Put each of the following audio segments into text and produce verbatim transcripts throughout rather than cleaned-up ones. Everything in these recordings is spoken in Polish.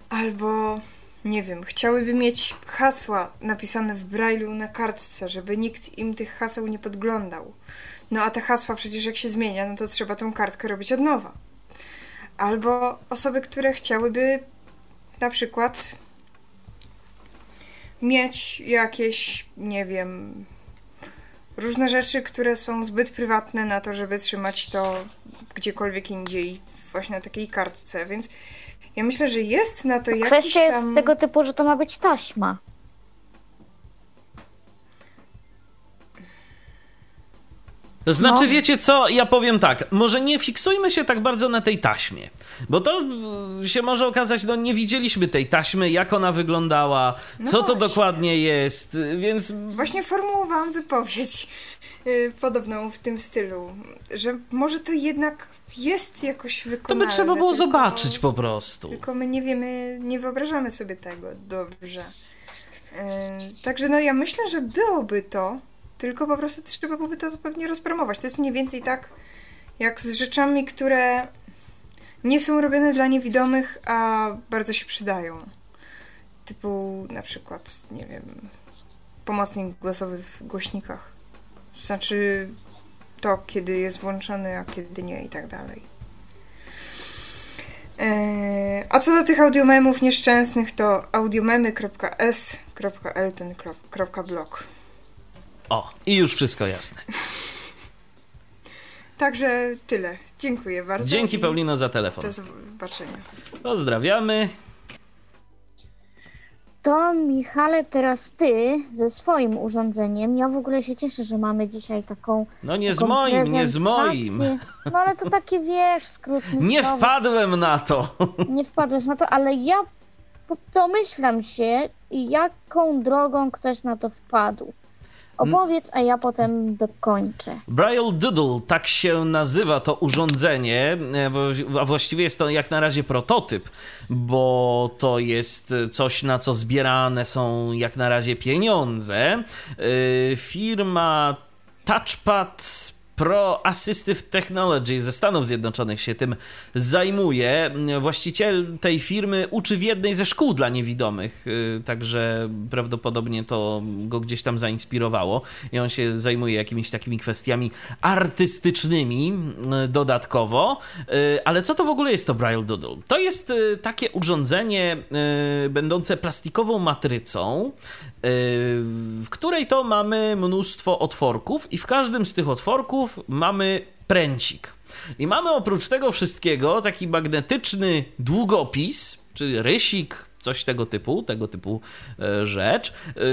Albo, nie wiem, chciałyby mieć hasła napisane w Braille'u na kartce, żeby nikt im tych haseł nie podglądał. No a te hasła przecież jak się zmienia, no to trzeba tą kartkę robić od nowa. Albo osoby, które chciałyby na przykład mieć jakieś, nie wiem, różne rzeczy, które są zbyt prywatne na to, żeby trzymać to gdziekolwiek indziej, właśnie na takiej kartce, więc ja myślę, że jest na to jakiś Kwestia jest tam... tego typu, że to ma być taśma. To znaczy, No. wiecie co, ja powiem tak, może nie fiksujmy się tak bardzo na tej taśmie, bo to y, się może okazać, no nie widzieliśmy tej taśmy, jak ona wyglądała, No co to właśnie. dokładnie jest, y, więc... Właśnie formułowałam wypowiedź yy, podobną w tym stylu, że może to jednak jest jakoś To wykonalne. by trzeba było tylko, zobaczyć po prostu. Tylko my nie wiemy, nie wyobrażamy sobie tego dobrze. Yy, także no ja myślę, że byłoby to, tylko po prostu trzeba byłoby to pewnie rozpromować. To jest mniej więcej tak, jak z rzeczami, które nie są robione dla niewidomych, a bardzo się przydają. Typu na przykład, nie wiem, pomocnik głosowy w głośnikach. Znaczy to, kiedy jest włączony, a kiedy nie i tak dalej. Eee, a co do tych audiomemów nieszczęsnych, to audiomemy kropka es kropka elten kropka blog. O, i już wszystko jasne. Także tyle. Dziękuję bardzo. Dzięki, Paulino, za telefon. Do zobaczenia. Pozdrawiamy. To Michale, teraz ty ze swoim urządzeniem. Ja w ogóle się cieszę, że mamy dzisiaj taką No nie z taką moim, nie z moim. prezentację. No ale to takie, wiesz, skrót myślowy. Nie wpadłem na to. Nie wpadłeś na to, ale ja domyślam się, jaką drogą ktoś na to wpadł. Opowiedz, a ja potem dokończę. Braille Doodle, tak się nazywa to urządzenie, a właściwie jest to jak na razie prototyp, bo to jest coś, na co zbierane są jak na razie pieniądze. Firma Touchpad Pro Assistive Technology ze Stanów Zjednoczonych się tym zajmuje. Właściciel tej firmy uczy w jednej ze szkół dla niewidomych, także prawdopodobnie to go gdzieś tam zainspirowało i on się zajmuje jakimiś takimi kwestiami artystycznymi dodatkowo. Ale co to w ogóle jest to Braille Doodle? To jest takie urządzenie będące plastikową matrycą, w której to mamy mnóstwo otworków i w każdym z tych otworków mamy pręcik. I mamy oprócz tego wszystkiego taki magnetyczny długopis, czy rysik, coś tego typu, tego typu rzecz,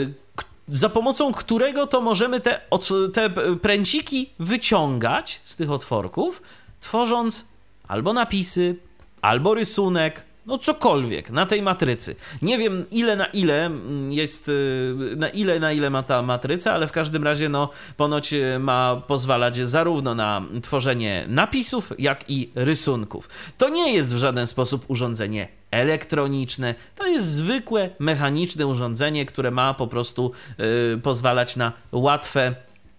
za pomocą którego to możemy te, te pręciki wyciągać z tych otworków, tworząc albo napisy, albo rysunek, no cokolwiek na tej matrycy. Nie wiem ile na ile jest, na ile na ile ma ta matryca, ale w każdym razie no ponoć ma pozwalać zarówno na tworzenie napisów, jak i rysunków. To nie jest w żaden sposób urządzenie elektroniczne, to jest zwykłe mechaniczne urządzenie, które ma po prostu yy, pozwalać na łatwe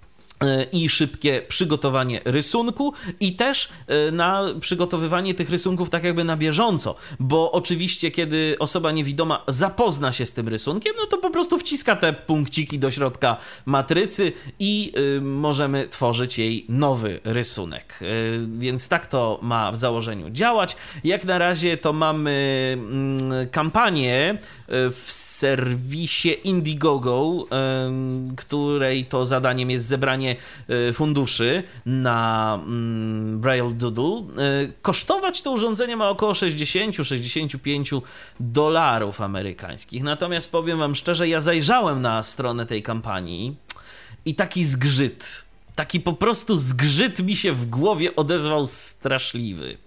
i szybkie przygotowanie rysunku i też na przygotowywanie tych rysunków tak jakby na bieżąco, bo oczywiście kiedy osoba niewidoma zapozna się z tym rysunkiem, no to po prostu wciska te punkciki do środka matrycy i y, możemy tworzyć jej nowy rysunek. Y, więc tak to ma w założeniu działać. Jak na razie to mamy y, kampanię w serwisie Indiegogo, y, której to zadaniem jest zebranie funduszy na Braille Doodle. Kosztować to urządzenie ma około sześćdziesiąt do sześćdziesięciu pięciu dolarów amerykańskich. Natomiast powiem wam szczerze, ja zajrzałem na stronę tej kampanii i taki zgrzyt, taki po prostu zgrzyt mi się w głowie odezwał straszliwy.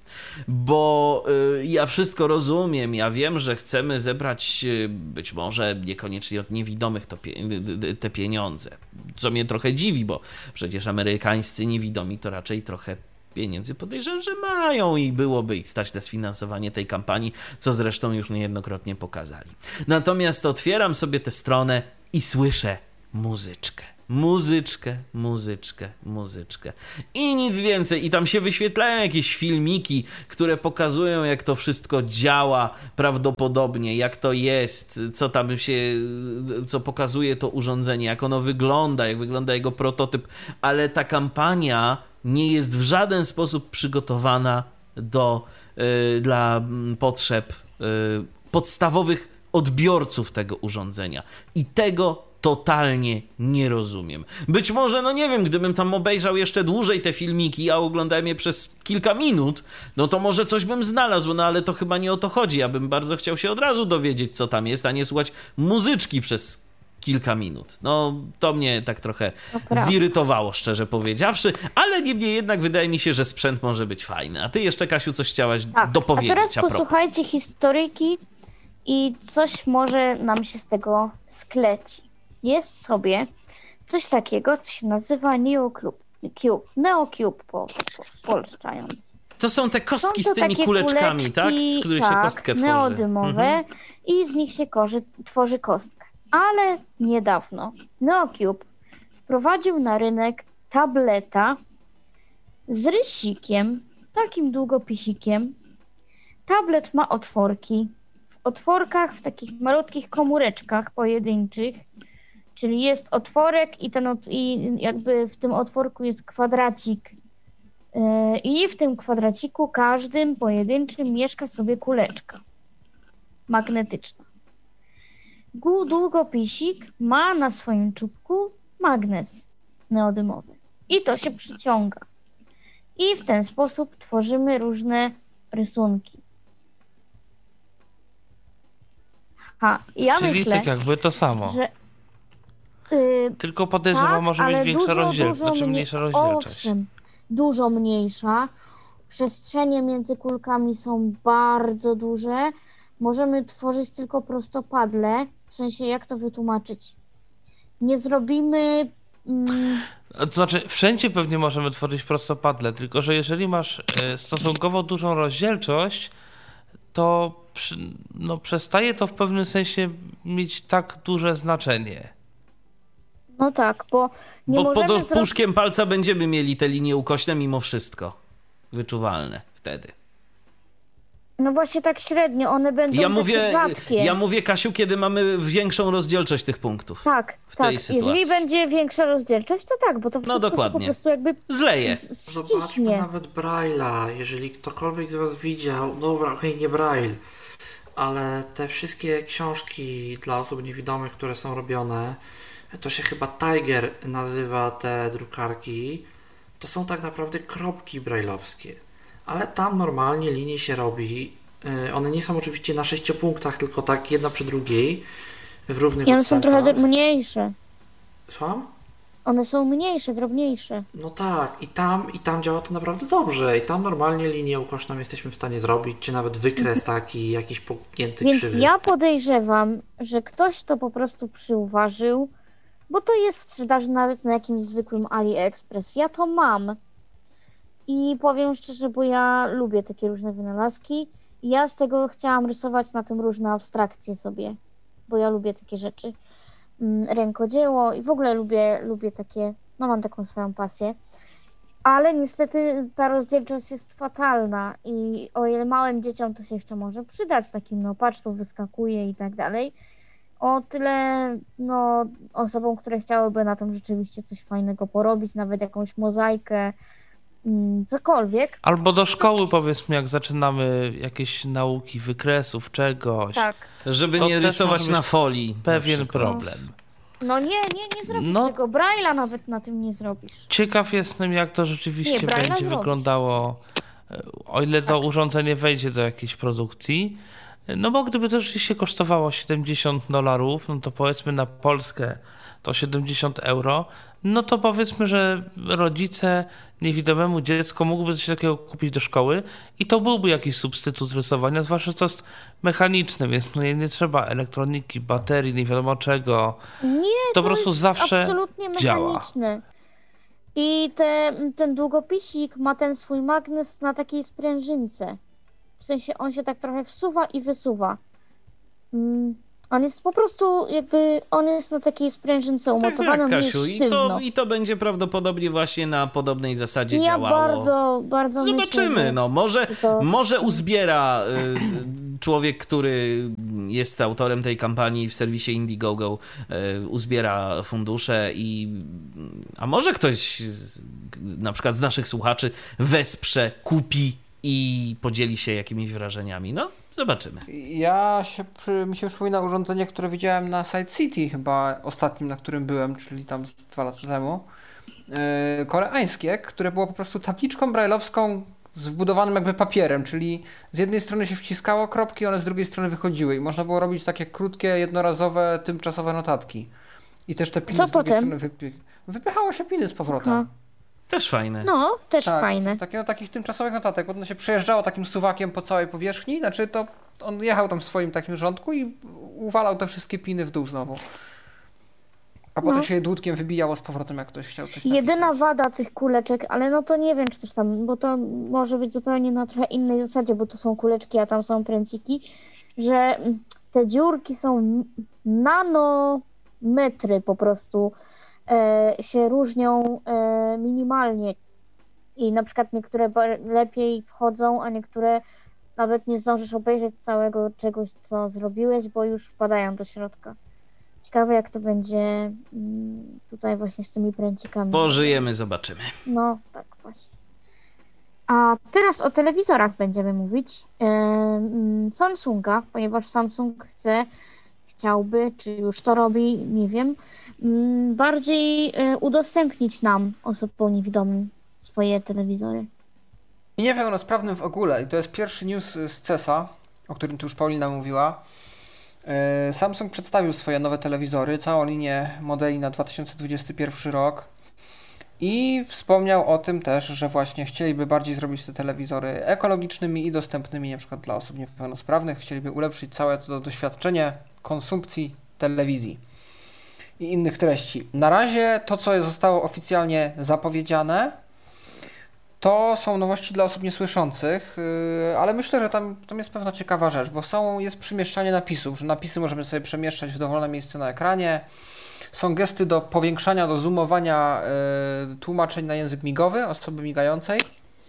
Bo y, ja wszystko rozumiem, ja wiem, że chcemy zebrać y, być może niekoniecznie od niewidomych to pie- te pieniądze, co mnie trochę dziwi, bo przecież amerykańscy niewidomi to raczej trochę pieniędzy podejrzewam, że mają i byłoby ich stać na sfinansowanie tej kampanii, co zresztą już niejednokrotnie pokazali. Natomiast otwieram sobie tę stronę i słyszę muzyczkę. muzyczkę, muzyczkę, muzyczkę i nic więcej. I tam się wyświetlają jakieś filmiki, które pokazują, jak to wszystko działa prawdopodobnie, jak to jest, co tam się, co pokazuje to urządzenie, jak ono wygląda, jak wygląda jego prototyp, ale ta kampania nie jest w żaden sposób przygotowana do, y, dla potrzeb y, podstawowych odbiorców tego urządzenia. I tego totalnie nie rozumiem. Być może, no nie wiem, gdybym tam obejrzał jeszcze dłużej te filmiki, a oglądałem je przez kilka minut, no to może coś bym znalazł, no ale to chyba nie o to chodzi. Ja bym bardzo chciał się od razu dowiedzieć, co tam jest, a nie słuchać muzyczki przez kilka minut. No, to mnie tak trochę zirytowało, szczerze powiedziawszy, ale niemniej jednak wydaje mi się, że sprzęt może być fajny. A ty jeszcze, Kasiu, coś chciałaś tak, dopowiedzieć. A teraz a posłuchajcie historyjki i coś może nam się z tego skleci. Jest sobie coś takiego, co się nazywa Neocube. Cube, Neocube po, po polszczając. To są te kostki są z tymi kuleczkami, kuleczki, tak? Z których tak, się kostkę tworzy. neodymowe mhm. i z nich się korzy, tworzy kostkę. Ale niedawno Neocube wprowadził na rynek tableta z rysikiem, takim długopisikiem. Tablet ma otworki. W otworkach, w takich malutkich komóreczkach pojedynczych, czyli jest otworek i, ten ot- i jakby w tym otworku jest kwadracik. Yy, I w tym kwadraciku każdym pojedynczym mieszka sobie kuleczka magnetyczna. Długopisik ma na swoim czubku magnes neodymowy i to się przyciąga. I w ten sposób tworzymy różne rysunki. Ha, ja Czyli myślę, tak jakby to samo. że yy, Tylko podejrzewam, tak, może ale mieć większa dużo, rozdzielczość, dużo znaczy mnie- mniejsza rozdzielczość. Owszem, dużo mniejsza. Przestrzenie między kulkami są bardzo duże. Możemy tworzyć tylko prostopadle. W sensie, jak to wytłumaczyć? Nie zrobimy... Mm, To znaczy, wszędzie pewnie możemy tworzyć prostopadle, tylko że jeżeli masz e, stosunkowo dużą rozdzielczość, to przy, no, przestaje to w pewnym sensie mieć tak duże znaczenie. no tak, bo nie Bo możemy pod zrobić... opuszkiem palca będziemy mieli te linie ukośne mimo wszystko. Wyczuwalne wtedy. No właśnie tak średnio, one będą Ja takie mówię, rzadkie. ja mówię, Kasiu, kiedy mamy większą rozdzielczość tych punktów. Tak, w tej tak. sytuacji. Jeżeli będzie większa rozdzielczość, to tak, bo to wszystko się po dokładnie. prostu jakby Zleje. z- Zobaczmy ściśnie. nawet Braille'a, jeżeli ktokolwiek z was widział, dobra, okej, nie Braille, ale te wszystkie książki dla osób niewidomych, które są robione, to się chyba Tiger nazywa te drukarki, to są tak naprawdę kropki braille'owskie, ale tam normalnie linie się robi, yy, one nie są oczywiście na sześciu punktach, tylko tak jedna przy drugiej, w równych I one są odstępach. trochę mniejsze. Słucham? One są mniejsze, drobniejsze. No tak, i tam, i tam działa to naprawdę dobrze. I tam normalnie linię ukośną jesteśmy w stanie zrobić, czy nawet wykres taki, jakiś pognięty Więc krzywy. ja podejrzewam, że ktoś to po prostu przyuważył, bo to jest w sprzedaży nawet na jakimś zwykłym AliExpress. Ja to mam. I powiem szczerze, bo ja lubię takie różne wynalazki. I ja z tego chciałam rysować na tym różne abstrakcje sobie, bo ja lubię takie rzeczy. Mm, Rękodzieło i w ogóle lubię, lubię takie, no mam taką swoją pasję. Ale niestety ta rozdzielczość jest fatalna i o ile małym dzieciom to się jeszcze może przydać, takim no patrz, tu wyskakuje i tak dalej, o tyle no osobom, które chciałyby na tym rzeczywiście coś fajnego porobić, nawet jakąś mozaikę, mm, cokolwiek. Albo do szkoły, powiedzmy, jak zaczynamy jakieś nauki wykresów, czegoś. Tak. Żeby To nie też rysować może na być folii. na Pewien przykład. problem. No nie, nie, nie zrobisz No. tego. Braille'a nawet na tym nie zrobisz. Ciekaw jestem, jak to rzeczywiście Nie, Braille'a będzie zrobisz. wyglądało, e, o ile to urządzenie wejdzie do jakiejś produkcji. No bo gdyby to rzeczywiście kosztowało siedemdziesiąt dolarów, no to powiedzmy na Polskę to siedemdziesiąt euro, no to powiedzmy, że rodzice niewidomemu dziecku mógłby coś takiego kupić do szkoły i to byłby jakiś substytut rysowania, zwłaszcza, że to jest mechaniczne, więc no nie, nie trzeba elektroniki, baterii, nie wiadomo czego. Nie, To po prostu jest zawsze absolutnie działa. mechaniczne. I te, ten długopisik ma ten swój magnes na takiej sprężynce. W sensie on się tak trochę wsuwa i wysuwa. Mm, On jest po prostu jakby, on jest na takiej sprężynce Tak, umocowany, tak, on jest Kasiu, i sztywno. to, i to będzie prawdopodobnie właśnie na podobnej zasadzie I ja działało. bardzo, bardzo Zobaczymy, myślę, że no może, to... może uzbiera y, człowiek, który jest autorem tej kampanii w serwisie Indiegogo, y, uzbiera fundusze i a może ktoś z, na przykład z naszych słuchaczy wesprze, kupi i podzieli się jakimiś wrażeniami. No, zobaczymy. Ja się, przy, mi się przypomina urządzenie, które widziałem na Side City chyba ostatnim, na którym byłem, czyli tam z dwa lata temu. Yy, koreańskie, które było po prostu tabliczką brajlowską z wbudowanym jakby papierem, czyli z jednej strony się wciskało kropki, one z drugiej strony wychodziły i można było robić takie krótkie, jednorazowe, tymczasowe notatki. I też te piny Co z drugiej potem? strony wypy... wypychało się piny z powrotem. Aha. Też fajne. No, też Tak, fajne. takie, no, takich tymczasowych notatek, bo ono się przejeżdżało takim suwakiem po całej powierzchni, znaczy to on jechał tam w swoim takim rządku i uwalał te wszystkie piny w dół znowu. A potem No. się je dłutkiem wybijało z powrotem, jak ktoś chciał coś Jedyna napisać. wada tych kuleczek, ale no to nie wiem, czy coś tam, bo to może być zupełnie na trochę innej zasadzie, bo to są kuleczki, a tam są pręciki, że te dziurki są nanometry po prostu, e, się różnią e, minimalnie i na przykład niektóre ba- lepiej wchodzą, a niektóre nawet nie zdążysz obejrzeć całego czegoś, co zrobiłeś, bo już wpadają do środka. Ciekawe, jak to będzie mm, tutaj właśnie z tymi pręcikami. Pożyjemy, zobaczymy. No, tak właśnie. A teraz o telewizorach będziemy mówić. Em, Samsunga, ponieważ Samsung chce, chciałby, czy już to robi, nie wiem, mm, bardziej e, udostępnić nam, osobom niewidomym, swoje telewizory. I niepełnosprawnym w ogóle. I to jest pierwszy news z C E S a, o którym tu już Paulina mówiła. Yy, Samsung przedstawił swoje nowe telewizory, całą linię modeli na dwa tysiące dwudziesty pierwszy rok i wspomniał o tym też, że właśnie chcieliby bardziej zrobić te telewizory ekologicznymi i dostępnymi na przykład dla osób niepełnosprawnych. Chcieliby ulepszyć całe to doświadczenie konsumpcji telewizji i innych treści. Na razie to, co zostało oficjalnie zapowiedziane, to są nowości dla osób niesłyszących, yy, ale myślę, że tam, tam jest pewna ciekawa rzecz, bo są, jest przemieszczanie napisów, że napisy możemy sobie przemieszczać w dowolne miejsce na ekranie. Są gesty do powiększania, do zoomowania yy, tłumaczeń na język migowy osoby migającej.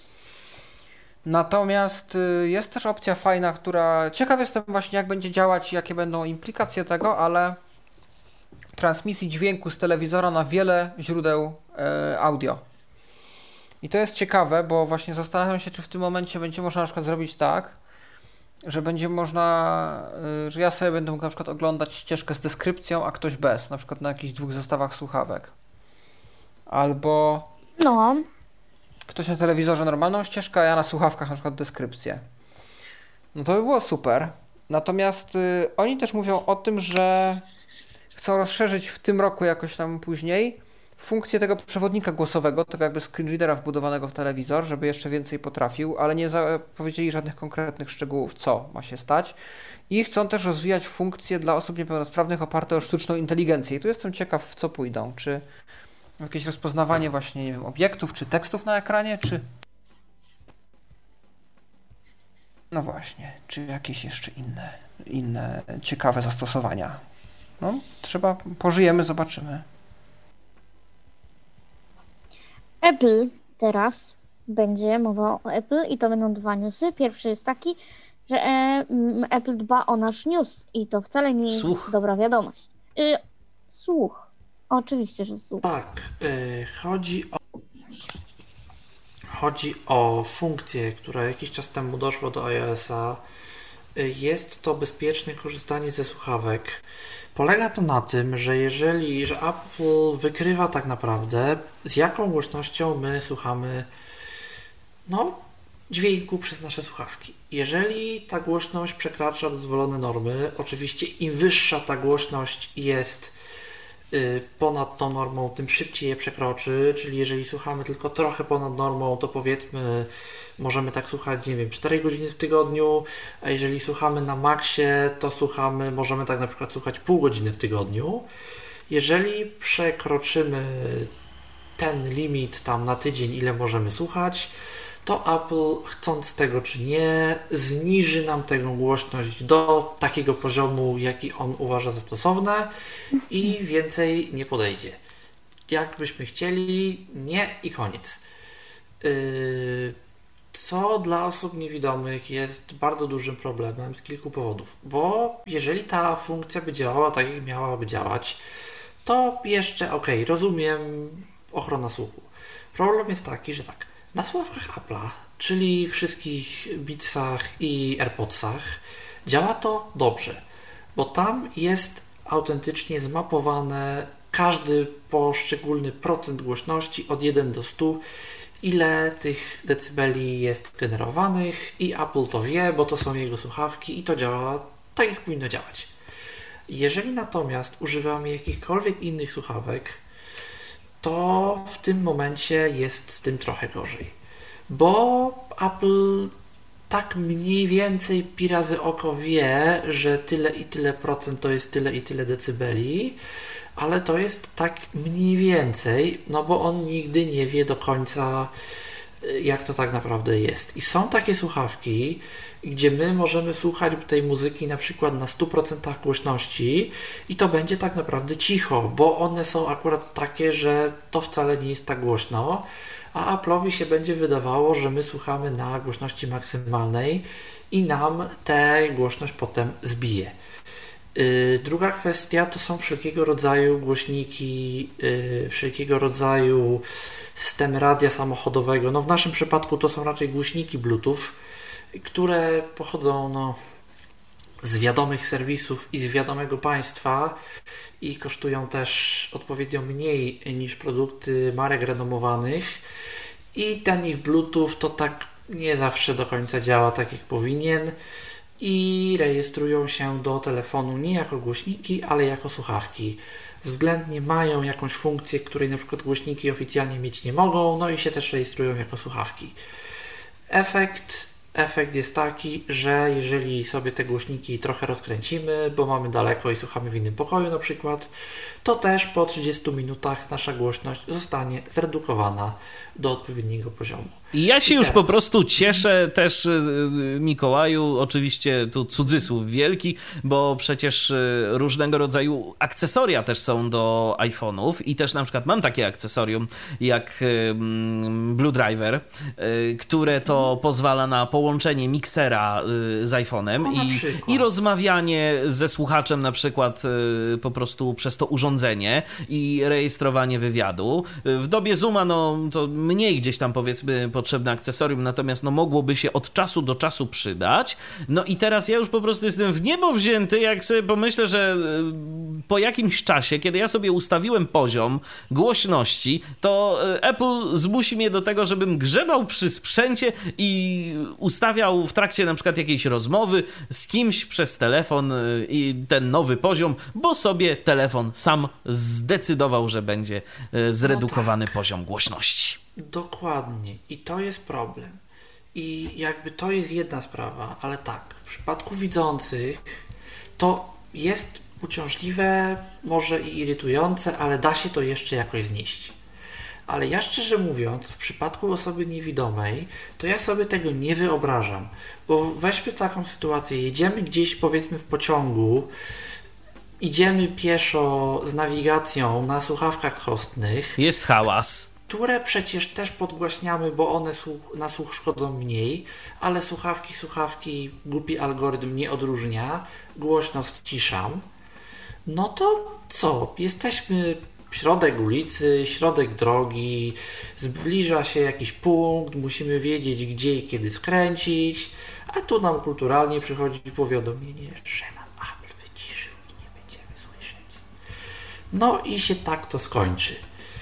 Natomiast yy, jest też opcja fajna, która... Ciekaw jestem właśnie, jak będzie działać, jakie będą implikacje tego, ale transmisji dźwięku z telewizora na wiele źródeł yy, audio. I to jest ciekawe, bo właśnie zastanawiam się, czy w tym momencie będzie można na przykład zrobić tak, że będzie można, y, że ja sobie będę mógł na przykład oglądać ścieżkę z deskrypcją, a ktoś bez, na przykład na jakichś dwóch zestawach słuchawek. Albo No, ktoś na telewizorze normalną ścieżkę, a ja na słuchawkach na przykład deskrypcję. No to by było super. Natomiast y, oni też mówią o tym, że chcą rozszerzyć w tym roku jakoś tam później funkcję tego przewodnika głosowego, tego jakby screenreadera wbudowanego w telewizor, żeby jeszcze więcej potrafił, ale nie zapowiedzieli żadnych konkretnych szczegółów, co ma się stać. I chcą też rozwijać funkcje dla osób niepełnosprawnych oparte o sztuczną inteligencję. I tu jestem ciekaw, w co pójdą. Czy jakieś rozpoznawanie właśnie, nie wiem, obiektów, czy tekstów na ekranie, czy... No właśnie, czy jakieś jeszcze inne, inne ciekawe zastosowania. No, trzeba, pożyjemy, zobaczymy. Apple teraz będzie mowa o Apple i to będą dwa newsy. Pierwszy jest taki, że e, m, Apple dba o nasz news i to wcale nie jest Słuch. dobra wiadomość. Y, słuch. Oczywiście, że słuch. Tak, y, chodzi o chodzi o funkcję, która jakiś czas temu doszła do iOS-a. Y, Jest to bezpieczne korzystanie ze słuchawek. Polega to na tym, że jeżeli, że Apple wykrywa tak naprawdę, z jaką głośnością my słuchamy, no, dźwięku przez nasze słuchawki. Jeżeli ta głośność przekracza dozwolone normy, oczywiście im wyższa ta głośność jest y, ponad tą normą, tym szybciej je przekroczy, czyli jeżeli słuchamy tylko trochę ponad normą, to powiedzmy możemy tak słuchać, nie wiem, cztery godziny w tygodniu, a jeżeli słuchamy na maksie, to słuchamy, możemy tak na przykład słuchać pół godziny w tygodniu. Jeżeli przekroczymy ten limit tam na tydzień, ile możemy słuchać, to Apple, chcąc tego czy nie, zniży nam tę głośność do takiego poziomu, jaki on uważa za stosowne i więcej nie podejdzie. Jak byśmy chcieli, nie i koniec. Yy, co dla osób niewidomych jest bardzo dużym problemem z kilku powodów, bo jeżeli ta funkcja by działała tak, jak miałaby działać, to jeszcze ok, rozumiem ochrona słuchu. Problem jest taki, że tak, na słuchawkach Apple'a, czyli wszystkich Beatsach i AirPodsach, działa to dobrze, bo tam jest autentycznie zmapowane każdy poszczególny procent głośności od jeden do stu, ile tych decybeli jest generowanych i Apple to wie, bo to są jego słuchawki i to działa tak, jak powinno działać. Jeżeli natomiast używamy jakichkolwiek innych słuchawek, to w tym momencie jest z tym trochę gorzej, bo Apple tak mniej więcej pi razy oko wie, że tyle i tyle procent to jest tyle i tyle decybeli, ale to jest tak mniej więcej, no bo on nigdy nie wie do końca, jak to tak naprawdę jest. I są takie słuchawki, gdzie my możemy słuchać tej muzyki na przykład na stu procentach głośności i to będzie tak naprawdę cicho, bo one są akurat takie, że to wcale nie jest tak głośno, a Apple'owi się będzie wydawało, że my słuchamy na głośności maksymalnej i nam tę głośność potem zbije. Yy, druga kwestia to są wszelkiego rodzaju głośniki, yy, wszelkiego rodzaju systemy radia samochodowego. No w naszym przypadku to są raczej głośniki Bluetooth, które pochodzą no, z wiadomych serwisów i z wiadomego państwa i kosztują też odpowiednio mniej niż produkty marek renomowanych i ten ich Bluetooth to tak nie zawsze do końca działa tak, jak powinien i rejestrują się do telefonu nie jako głośniki, ale jako słuchawki. Względnie mają jakąś funkcję, której na przykład głośniki oficjalnie mieć nie mogą, no i się też rejestrują jako słuchawki. Efekt, efekt jest taki, że jeżeli sobie te głośniki trochę rozkręcimy, bo mamy daleko i słuchamy w innym pokoju na przykład, to też po trzydziestu minutach nasza głośność zostanie zredukowana do odpowiedniego poziomu. I ja się I już teraz. po prostu cieszę też, Mikołaju, oczywiście tu cudzysłów wielki, bo przecież różnego rodzaju akcesoria też są do iPhone'ów i też na przykład mam takie akcesorium jak Blue Driver, które to pozwala na połączenie miksera z iPhone'em No, i, i rozmawianie ze słuchaczem na przykład po prostu przez to urządzenie i rejestrowanie wywiadu. W dobie Zooma no to mniej gdzieś tam powiedzmy potrzebne akcesorium, natomiast no mogłoby się od czasu do czasu przydać. No i teraz ja już po prostu jestem w niebo wzięty, jak sobie pomyślę, że po jakimś czasie, kiedy ja sobie ustawiłem poziom głośności, to Apple zmusi mnie do tego, żebym grzebał przy sprzęcie i ustawiał w trakcie na przykład jakiejś rozmowy z kimś przez telefon i ten nowy poziom, bo sobie telefon sam zdecydował, że będzie zredukowany no tak. poziom głośności. Dokładnie. I to jest problem. I jakby to jest jedna sprawa, ale tak, w przypadku widzących to jest uciążliwe, może i irytujące, ale da się to jeszcze jakoś znieść. Ale ja szczerze mówiąc, w przypadku osoby niewidomej, to ja sobie tego nie wyobrażam. Bo weźmy taką sytuację, jedziemy gdzieś powiedzmy w pociągu, idziemy pieszo z nawigacją na słuchawkach kostnych. Jest hałas. Które przecież też podgłaśniamy, bo one słuch, na słuch szkodzą mniej, ale słuchawki, słuchawki, głupi algorytm nie odróżnia, głośno ściszam. No to co? Jesteśmy środek ulicy, środek drogi, zbliża się jakiś punkt, musimy wiedzieć gdzie i kiedy skręcić, a tu nam kulturalnie przychodzi powiadomienie, że nam Apple wyciszył i nie będziemy słyszeć. No i się tak to skończy.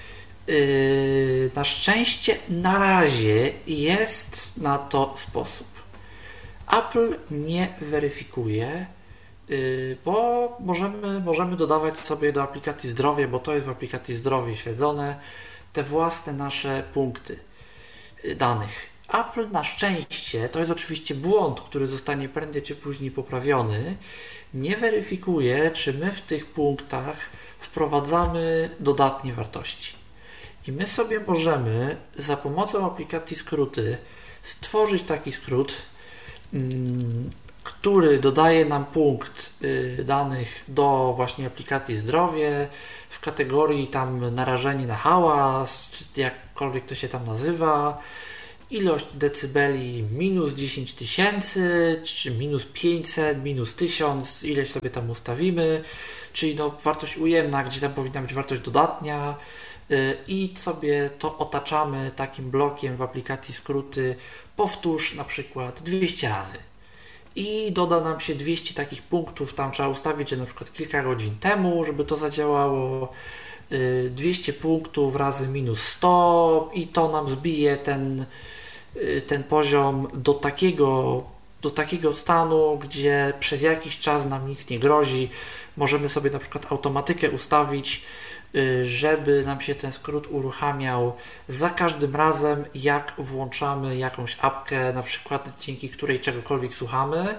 Yy, na szczęście na razie jest na to sposób. Apple nie weryfikuje, yy, bo możemy, możemy dodawać sobie do aplikacji zdrowie, bo to jest w aplikacji zdrowie śledzone, te własne nasze punkty yy, danych. Apple na szczęście, to jest oczywiście błąd, który zostanie prędzej czy później poprawiony, nie weryfikuje, czy my w tych punktach wprowadzamy dodatnie wartości. I my sobie możemy za pomocą aplikacji skróty stworzyć taki skrót, który dodaje nam punkt danych do właśnie aplikacji zdrowie w kategorii tam narażeni na hałas, czy jakkolwiek to się tam nazywa, ilość decybeli minus dziesięć tysięcy, czy minus pięćset, minus tysiąc, ileś sobie tam ustawimy, czyli no wartość ujemna, gdzie tam powinna być wartość dodatnia, i sobie to otaczamy takim blokiem w aplikacji skróty powtórz na przykład dwieście razy. I doda nam się dwieście takich punktów, tam trzeba ustawić, że na przykład kilka godzin temu, żeby to zadziałało, dwieście punktów razy minus sto i to nam zbije ten, ten poziom do takiego, do takiego stanu, gdzie przez jakiś czas nam nic nie grozi. Możemy sobie na przykład automatykę ustawić, żeby nam się ten skrót uruchamiał za każdym razem, jak włączamy jakąś apkę, na przykład dzięki której czegokolwiek słuchamy,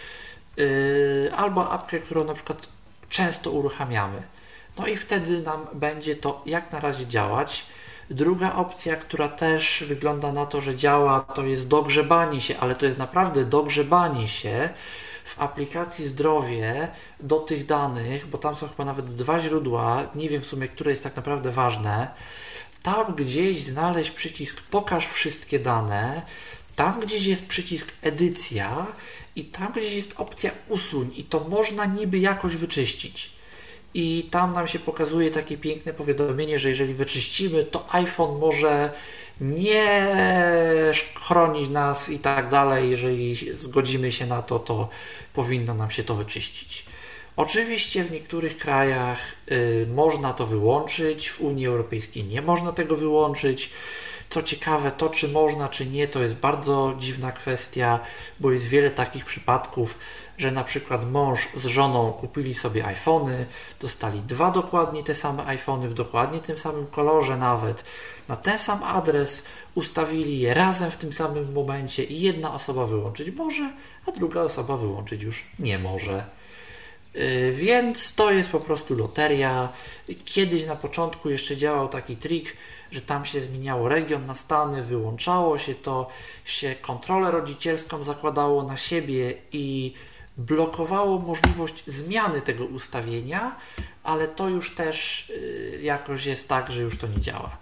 albo apkę, którą na przykład często uruchamiamy. No i wtedy nam będzie to jak na razie działać. Druga opcja, która też wygląda na to, że działa, to jest dogrzebanie się, ale to jest naprawdę dogrzebanie się w aplikacji zdrowie do tych danych, bo tam są chyba nawet dwa źródła, nie wiem w sumie, które jest tak naprawdę ważne. Tam gdzieś znaleźć przycisk pokaż wszystkie dane, tam gdzieś jest przycisk edycja i tam gdzieś jest opcja usuń i to można niby jakoś wyczyścić. I tam nam się pokazuje takie piękne powiadomienie, że jeżeli wyczyścimy, to iPhone może nie chronić nas i tak dalej. Jeżeli zgodzimy się na to, to powinno nam się to wyczyścić. Oczywiście w niektórych krajach y, można to wyłączyć, w Unii Europejskiej nie można tego wyłączyć. Co ciekawe, to czy można, czy nie, to jest bardzo dziwna kwestia, bo jest wiele takich przypadków, że na przykład mąż z żoną kupili sobie iPhony, dostali dwa dokładnie te same iPhony w dokładnie tym samym kolorze nawet, na ten sam adres, ustawili je razem w tym samym momencie i jedna osoba wyłączyć może, a druga osoba wyłączyć już nie może. Yy, więc to jest po prostu loteria. Kiedyś na początku jeszcze działał taki trik, że tam się zmieniało region na Stany, wyłączało się to, się kontrolę rodzicielską zakładało na siebie i blokowało możliwość zmiany tego ustawienia, ale to już też yy, jakoś jest tak, że już to nie działa.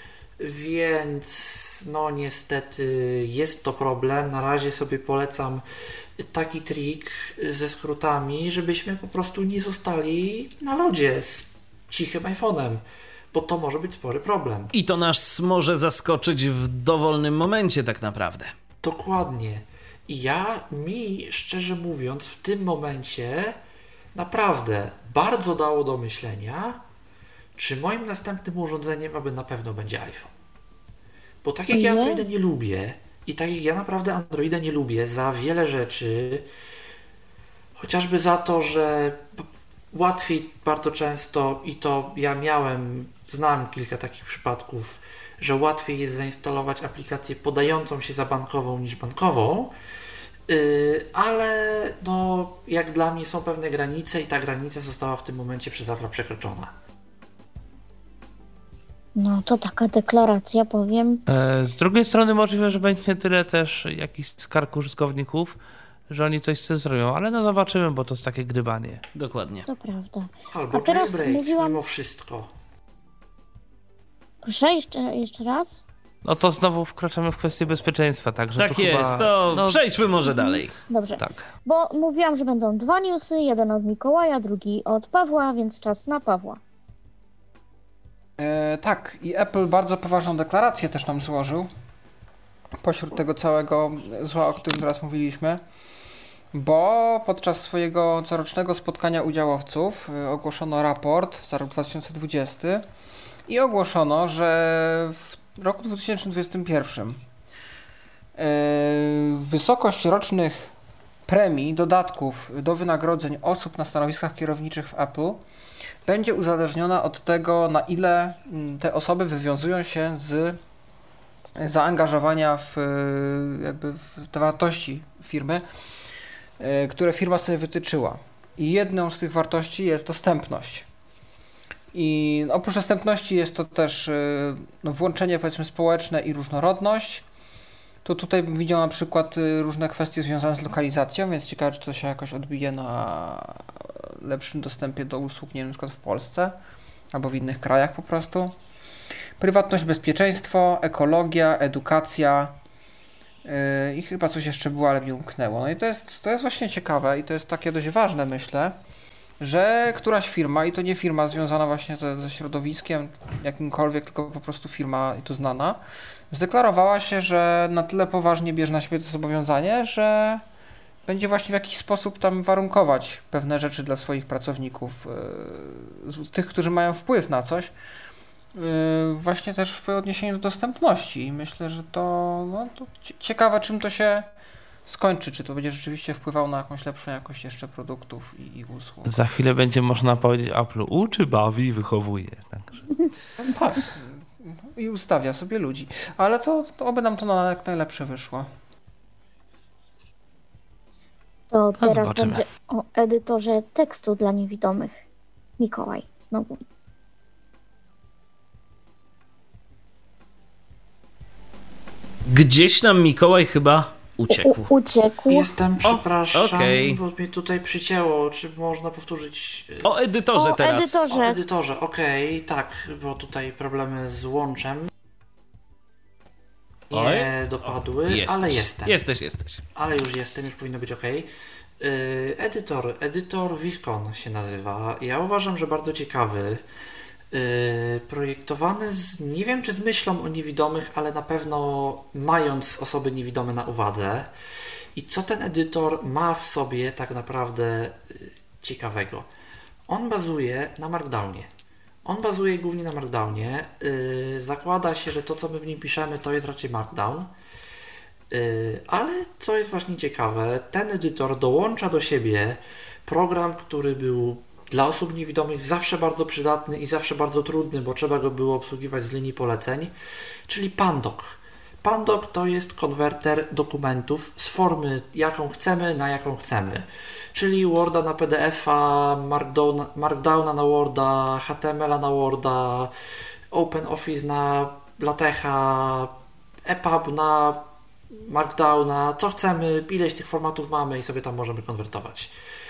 Więc no niestety jest to problem. Na razie sobie polecam taki trik ze skrótami, żebyśmy po prostu nie zostali na lodzie z cichym iPhone'em, bo to może być spory problem. I to nas może zaskoczyć w dowolnym momencie tak naprawdę. Dokładnie. I ja, mi szczerze mówiąc, w tym momencie naprawdę bardzo dało do myślenia, czy moim następnym urządzeniem aby na pewno będzie iPhone. Bo tak jak ja Androida nie lubię i tak jak ja naprawdę Androida nie lubię za wiele rzeczy, chociażby za to, że łatwiej bardzo często, i to ja miałem, znam kilka takich przypadków, że łatwiej jest zainstalować aplikację podającą się za bankową niż bankową, yy, ale no, jak dla mnie są pewne granice i ta granica została w tym momencie przez Apple'a przekroczona. No to taka deklaracja, powiem. E, z drugiej strony możliwe, że będzie tyle też jakichś skarg użytkowników, że oni coś z tym zrobią, ale no zobaczymy, bo to jest takie gdybanie. Dokładnie. To prawda. Albo A teraz jailbreak, mówiłam... mimo wszystko. Proszę, jeszcze, jeszcze raz? No to znowu wkraczamy w kwestię bezpieczeństwa, także Tak to jest, chyba... to no, przejdźmy może dalej. Dobrze, tak. bo mówiłam, że będą dwa newsy, jeden od Mikołaja, drugi od Pawła, więc czas na Pawła. E, tak, i Apple bardzo poważną deklarację też nam złożył pośród tego całego zła, o którym teraz mówiliśmy, bo podczas swojego corocznego spotkania udziałowców y, ogłoszono raport za rok dwa tysiące dwudziesty i ogłoszono, że w roku dwa tysiące dwudziestym pierwszym y, wysokość rocznych premii, dodatków do wynagrodzeń osób na stanowiskach kierowniczych w Apple będzie uzależniona od tego, na ile te osoby wywiązują się z zaangażowania w, jakby w te wartości firmy, które firma sobie wytyczyła. I jedną z tych wartości jest dostępność. I oprócz dostępności jest to też no, włączenie, powiedzmy, społeczne i różnorodność. to tutaj bym widział na przykład y, różne kwestie związane z lokalizacją, więc ciekawe, czy to się jakoś odbije na lepszym dostępie do usług, nie wiem, na przykład w Polsce albo w innych krajach po prostu. Prywatność, bezpieczeństwo, ekologia, edukacja yy, i chyba coś jeszcze było, ale mi umknęło. No i to jest, to jest właśnie ciekawe i to jest takie dość ważne, myślę, że któraś firma, i to nie firma związana właśnie ze, ze środowiskiem jakimkolwiek, tylko po prostu firma, i to znana, zdeklarowała się, że na tyle poważnie bierze na siebie to zobowiązanie, że będzie właśnie w jakiś sposób tam warunkować pewne rzeczy dla swoich pracowników, yy, tych, którzy mają wpływ na coś, yy, właśnie też w odniesieniu do dostępności. I myślę, że to, no, to ciekawe, czym to się skończy, czy to będzie rzeczywiście wpływało na jakąś lepszą jakość jeszcze produktów i, i usług. Za chwilę będzie można powiedzieć Apple uczy, bawi, wychowuje. Także. Tak. I ustawia sobie ludzi. Ale to, to oby nam to na jak najlepsze wyszło. To teraz zobaczymy. będzie o edytorze tekstu dla niewidomych. Mikołaj, znowu. Gdzieś nam Mikołaj chyba uciekł. U, uciekł. Jestem, przepraszam, okej. bo mnie tutaj przycięło. Czy można powtórzyć? y, O edytorze O teraz. edytorze. O edytorze, okej, tak, bo tutaj problemy z łączem nie Oj. dopadły, Jesteś. ale jestem. Jesteś, jesteś. Ale już jestem, już powinno być ok. Yy, edytor, edytor Viscon się nazywa. Ja uważam, że bardzo ciekawy. Yy, projektowany z, nie wiem czy z myślą o niewidomych, ale na pewno mając osoby niewidome na uwadze. I co ten edytor ma w sobie tak naprawdę yy, ciekawego? On bazuje na Markdownie. On bazuje głównie na Markdownie. Yy, zakłada się, że to co my w nim piszemy to jest raczej Markdown. Yy, ale co jest właśnie ciekawe, ten edytor dołącza do siebie program, który był dla osób niewidomych zawsze bardzo przydatny i zawsze bardzo trudny, bo trzeba go było obsługiwać z linii poleceń, czyli Pandoc. Pandoc to jest konwerter dokumentów z formy jaką chcemy na jaką chcemy, czyli Worda na P D F-a, Markdown, Markdowna na Worda, H T M L-a na Worda, OpenOffice na LaTeXa, E P U B na Markdowna, co chcemy, ileś tych formatów mamy i sobie tam możemy konwertować.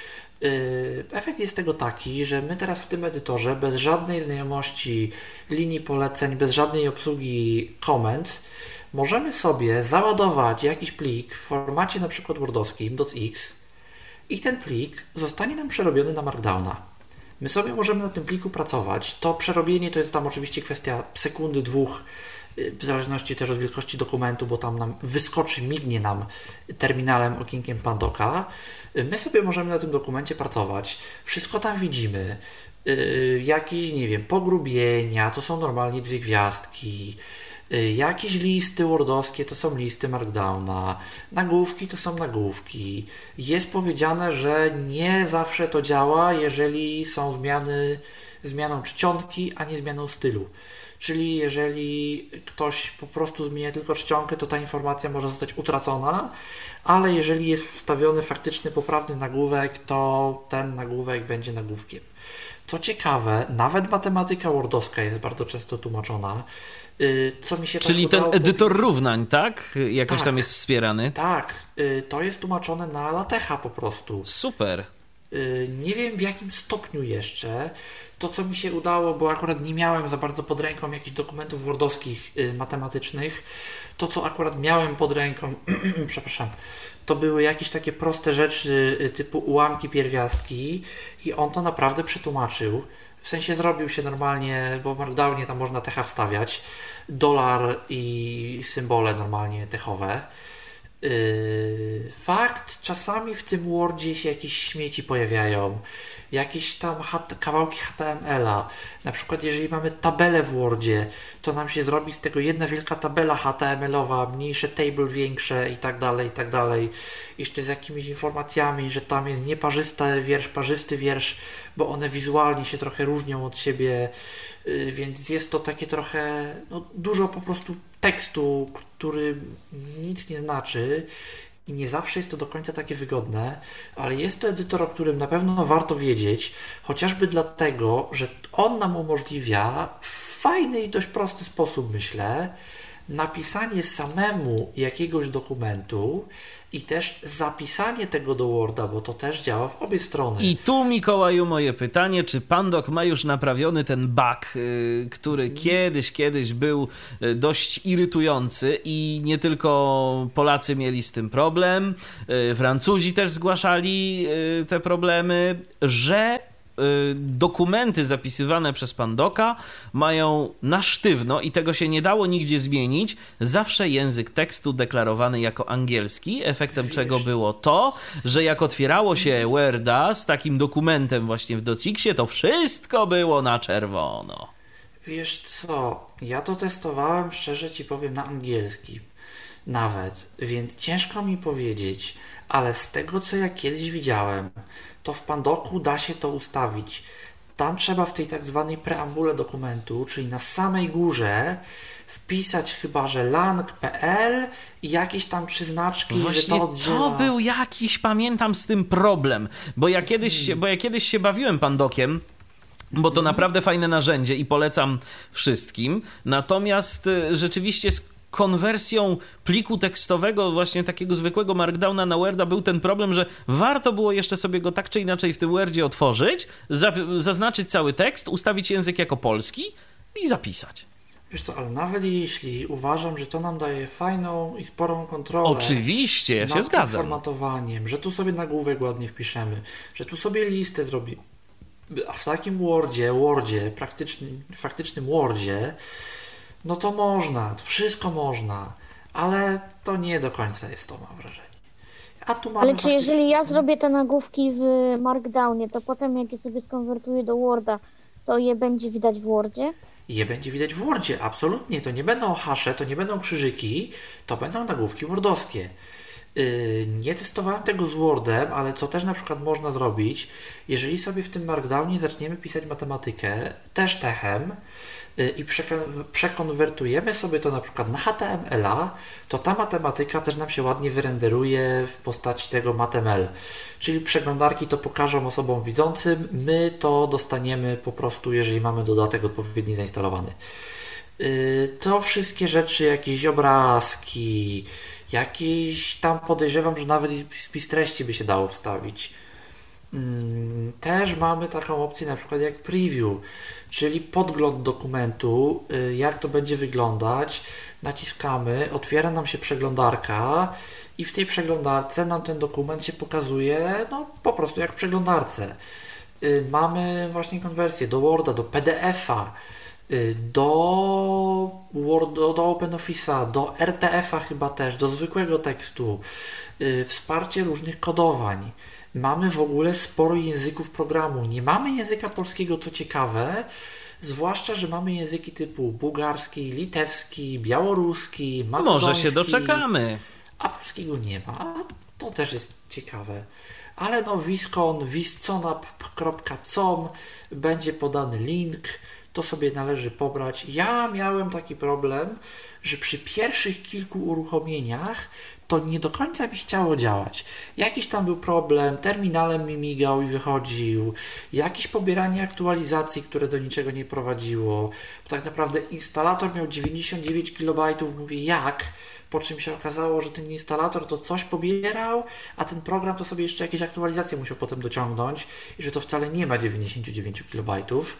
Yy, efekt jest tego taki, że my teraz w tym edytorze bez żadnej znajomości linii poleceń, bez żadnej obsługi komend możemy sobie załadować jakiś plik w formacie na przykład wordowskim docx i ten plik zostanie nam przerobiony na Markdowna. My sobie możemy na tym pliku pracować. To przerobienie to jest tam oczywiście kwestia sekundy, dwóch, w zależności też od wielkości dokumentu, bo tam nam wyskoczy, mignie nam terminalem, okienkiem Pandoca. My sobie możemy na tym dokumencie pracować. Wszystko tam widzimy. Yy, jakieś, nie wiem, pogrubienia, to są normalnie dwie gwiazdki. Yy, jakieś listy wordowskie, to są listy Markdowna. Nagłówki to są nagłówki. Jest powiedziane, że nie zawsze to działa, jeżeli są zmiany zmianą czcionki, a nie zmianą stylu. Czyli jeżeli ktoś po prostu zmienia tylko czcionkę, to ta informacja może zostać utracona, ale jeżeli jest wstawiony faktyczny poprawny nagłówek, to ten nagłówek będzie nagłówkiem. Co ciekawe, nawet matematyka wordowska jest bardzo często tłumaczona. Co mi się Czyli tak ten udało edytor powiedzieć- równań, tak? Jakoś Tak. tam jest wspierany. Tak, to jest tłumaczone na LaTeXa po prostu. Super. Nie wiem w jakim stopniu jeszcze. To co mi się udało, bo akurat nie miałem za bardzo pod ręką jakichś dokumentów wordowskich y, matematycznych, to co akurat miałem pod ręką, przepraszam, to były jakieś takie proste rzeczy y, typu ułamki, pierwiastki i on to naprawdę przetłumaczył. W sensie zrobił się normalnie, bo w Markdownie tam można techa wstawiać, dolar i symbole normalnie techowe. Yy, fakt, czasami w tym Wordzie się jakieś śmieci pojawiają, jakieś tam hat- kawałki H T M L-a. Na przykład jeżeli mamy tabelę w Wordzie, to nam się zrobi z tego jedna wielka tabela H T M L-owa, mniejsze table, większe i tak dalej, i tak dalej. Jeszcze z jakimiś informacjami, że tam jest nieparzysty wiersz, parzysty wiersz, bo one wizualnie się trochę różnią od siebie, yy, więc jest to takie trochę, no, dużo po prostu tekstu, który nic nie znaczy i nie zawsze jest to do końca takie wygodne, ale jest to edytor, o którym na pewno warto wiedzieć, chociażby dlatego, że on nam umożliwia w fajny i dość prosty sposób, myślę, napisanie samemu jakiegoś dokumentu i też zapisanie tego do Worda, bo to też działa w obie strony. I tu, Mikołaju, moje pytanie, czy Pandok ma już naprawiony ten bug, yy, który kiedyś, kiedyś był yy, dość irytujący i nie tylko Polacy mieli z tym problem, yy, Francuzi też zgłaszali yy, te problemy, że dokumenty zapisywane przez Pandoka mają na sztywno i tego się nie dało nigdzie zmienić, zawsze język tekstu deklarowany jako angielski, efektem czego było to, że jak otwierało się Worda z takim dokumentem właśnie w dociksie, to wszystko było na czerwono. Wiesz co, ja to testowałem, szczerze ci powiem, na angielski nawet, więc ciężko mi powiedzieć, ale z tego, co ja kiedyś widziałem, to w Pandoku da się to ustawić. Tam trzeba w tej tak zwanej preambule dokumentu, czyli na samej górze, wpisać chyba, że lang kropka p l i jakieś tam trzy znaczki, Właśnie że to oddziela. to był jakiś, pamiętam, z tym problem, bo ja kiedyś się, bo ja kiedyś się bawiłem Pandokiem, bo to naprawdę fajne narzędzie i polecam wszystkim. Natomiast y, rzeczywiście z konwersją pliku tekstowego, właśnie takiego zwykłego Markdowna na Worda był ten problem, że warto było jeszcze sobie go tak czy inaczej w tym Wordzie otworzyć, za, zaznaczyć cały tekst, ustawić język jako polski i zapisać. Wiesz co, ale nawet jeśli uważam, że to nam daje fajną i sporą kontrolę. Oczywiście, ja się nad zgadzam. formatowaniem, że tu sobie nagłówek ładnie wpiszemy, że tu sobie listę zrobimy. A w takim Wordzie, Wordzie, praktycznym, faktycznym Wordzie, no to można, wszystko można, ale to nie do końca jest to, mam wrażenie. A tu mamy Ale czy faktycznie... jeżeli ja zrobię te nagłówki w Markdownie, to potem jak je sobie skonwertuję do Worda, to je będzie widać w Wordzie? Je będzie widać w Wordzie, absolutnie. To nie będą hasze, to nie będą krzyżyki, to będą nagłówki wordowskie. Yy, nie testowałem tego z Wordem, ale co też na przykład można zrobić, jeżeli sobie w tym Markdownie zaczniemy pisać matematykę, też techem, yy, i przekon- przekonwertujemy sobie to na przykład na H T M L a, to ta matematyka też nam się ładnie wyrenderuje w postaci tego matml. Czyli przeglądarki to pokażą osobom widzącym, my to dostaniemy po prostu, jeżeli mamy dodatek odpowiedni zainstalowany. Yy, to wszystkie rzeczy, jakieś obrazki, jakieś tam podejrzewam, że nawet spis treści by się dało wstawić. Yy, też mamy taką opcję na przykład jak preview, czyli podgląd dokumentu, yy, jak to będzie wyglądać. Naciskamy, otwiera nam się przeglądarka i w tej przeglądarce nam ten dokument się pokazuje, no po prostu jak w przeglądarce. Yy, mamy właśnie konwersję do Worda, do P D F a, yy, do, Word, do, do OpenOffice'a, do R T F a chyba też, do zwykłego tekstu, yy, wsparcie różnych kodowań. Mamy w ogóle sporo języków programu. Nie mamy języka polskiego, co ciekawe, zwłaszcza, że mamy języki typu bułgarski, litewski, białoruski, macedoński. Może się doczekamy. A polskiego nie ma. To też jest ciekawe. Ale no Viscon, visconap kropka com będzie podany link. To sobie należy pobrać. Ja miałem taki problem, że przy pierwszych kilku uruchomieniach to nie do końca mi chciało działać. Jakiś tam był problem, terminalem mi migał i wychodził, jakieś pobieranie aktualizacji, które do niczego nie prowadziło. Bo tak naprawdę instalator miał dziewięćdziesiąt dziewięć kilobajtów, mówię jak? Po czym się okazało, że ten instalator to coś pobierał, a ten program to sobie jeszcze jakieś aktualizacje musiał potem dociągnąć i że to wcale nie ma dziewięćdziesiąt dziewięć kilobajtów.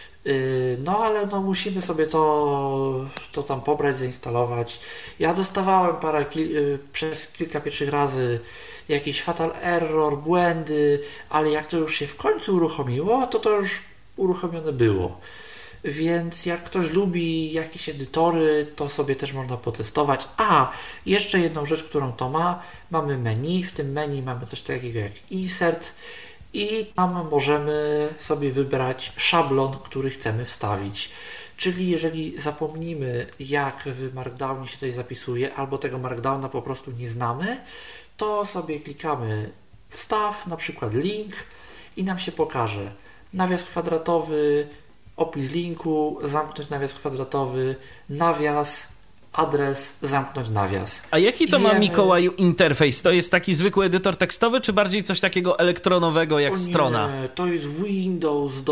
No ale no musimy sobie to, to tam pobrać, zainstalować. Ja dostawałem parę kil, przez kilka pierwszych razy jakiś fatal error, błędy, ale jak to już się w końcu uruchomiło, to to już uruchomione było. Więc jak ktoś lubi jakieś edytory, to sobie też można potestować. A, jeszcze jedną rzecz, którą to ma, mamy menu. W tym menu mamy coś takiego jak insert i tam możemy sobie wybrać szablon, który chcemy wstawić. Czyli jeżeli zapomnimy, jak w Markdownie się coś zapisuje, albo tego Markdowna po prostu nie znamy, to sobie klikamy wstaw, na przykład link i nam się pokaże nawias kwadratowy, opis linku, zamknąć nawias kwadratowy, nawias, adres, zamknąć nawias. A jaki to Wiemy... ma, Mikołaju, interfejs? To jest taki zwykły edytor tekstowy, czy bardziej coś takiego elektronowego jak o nie, strona? To jest Windows do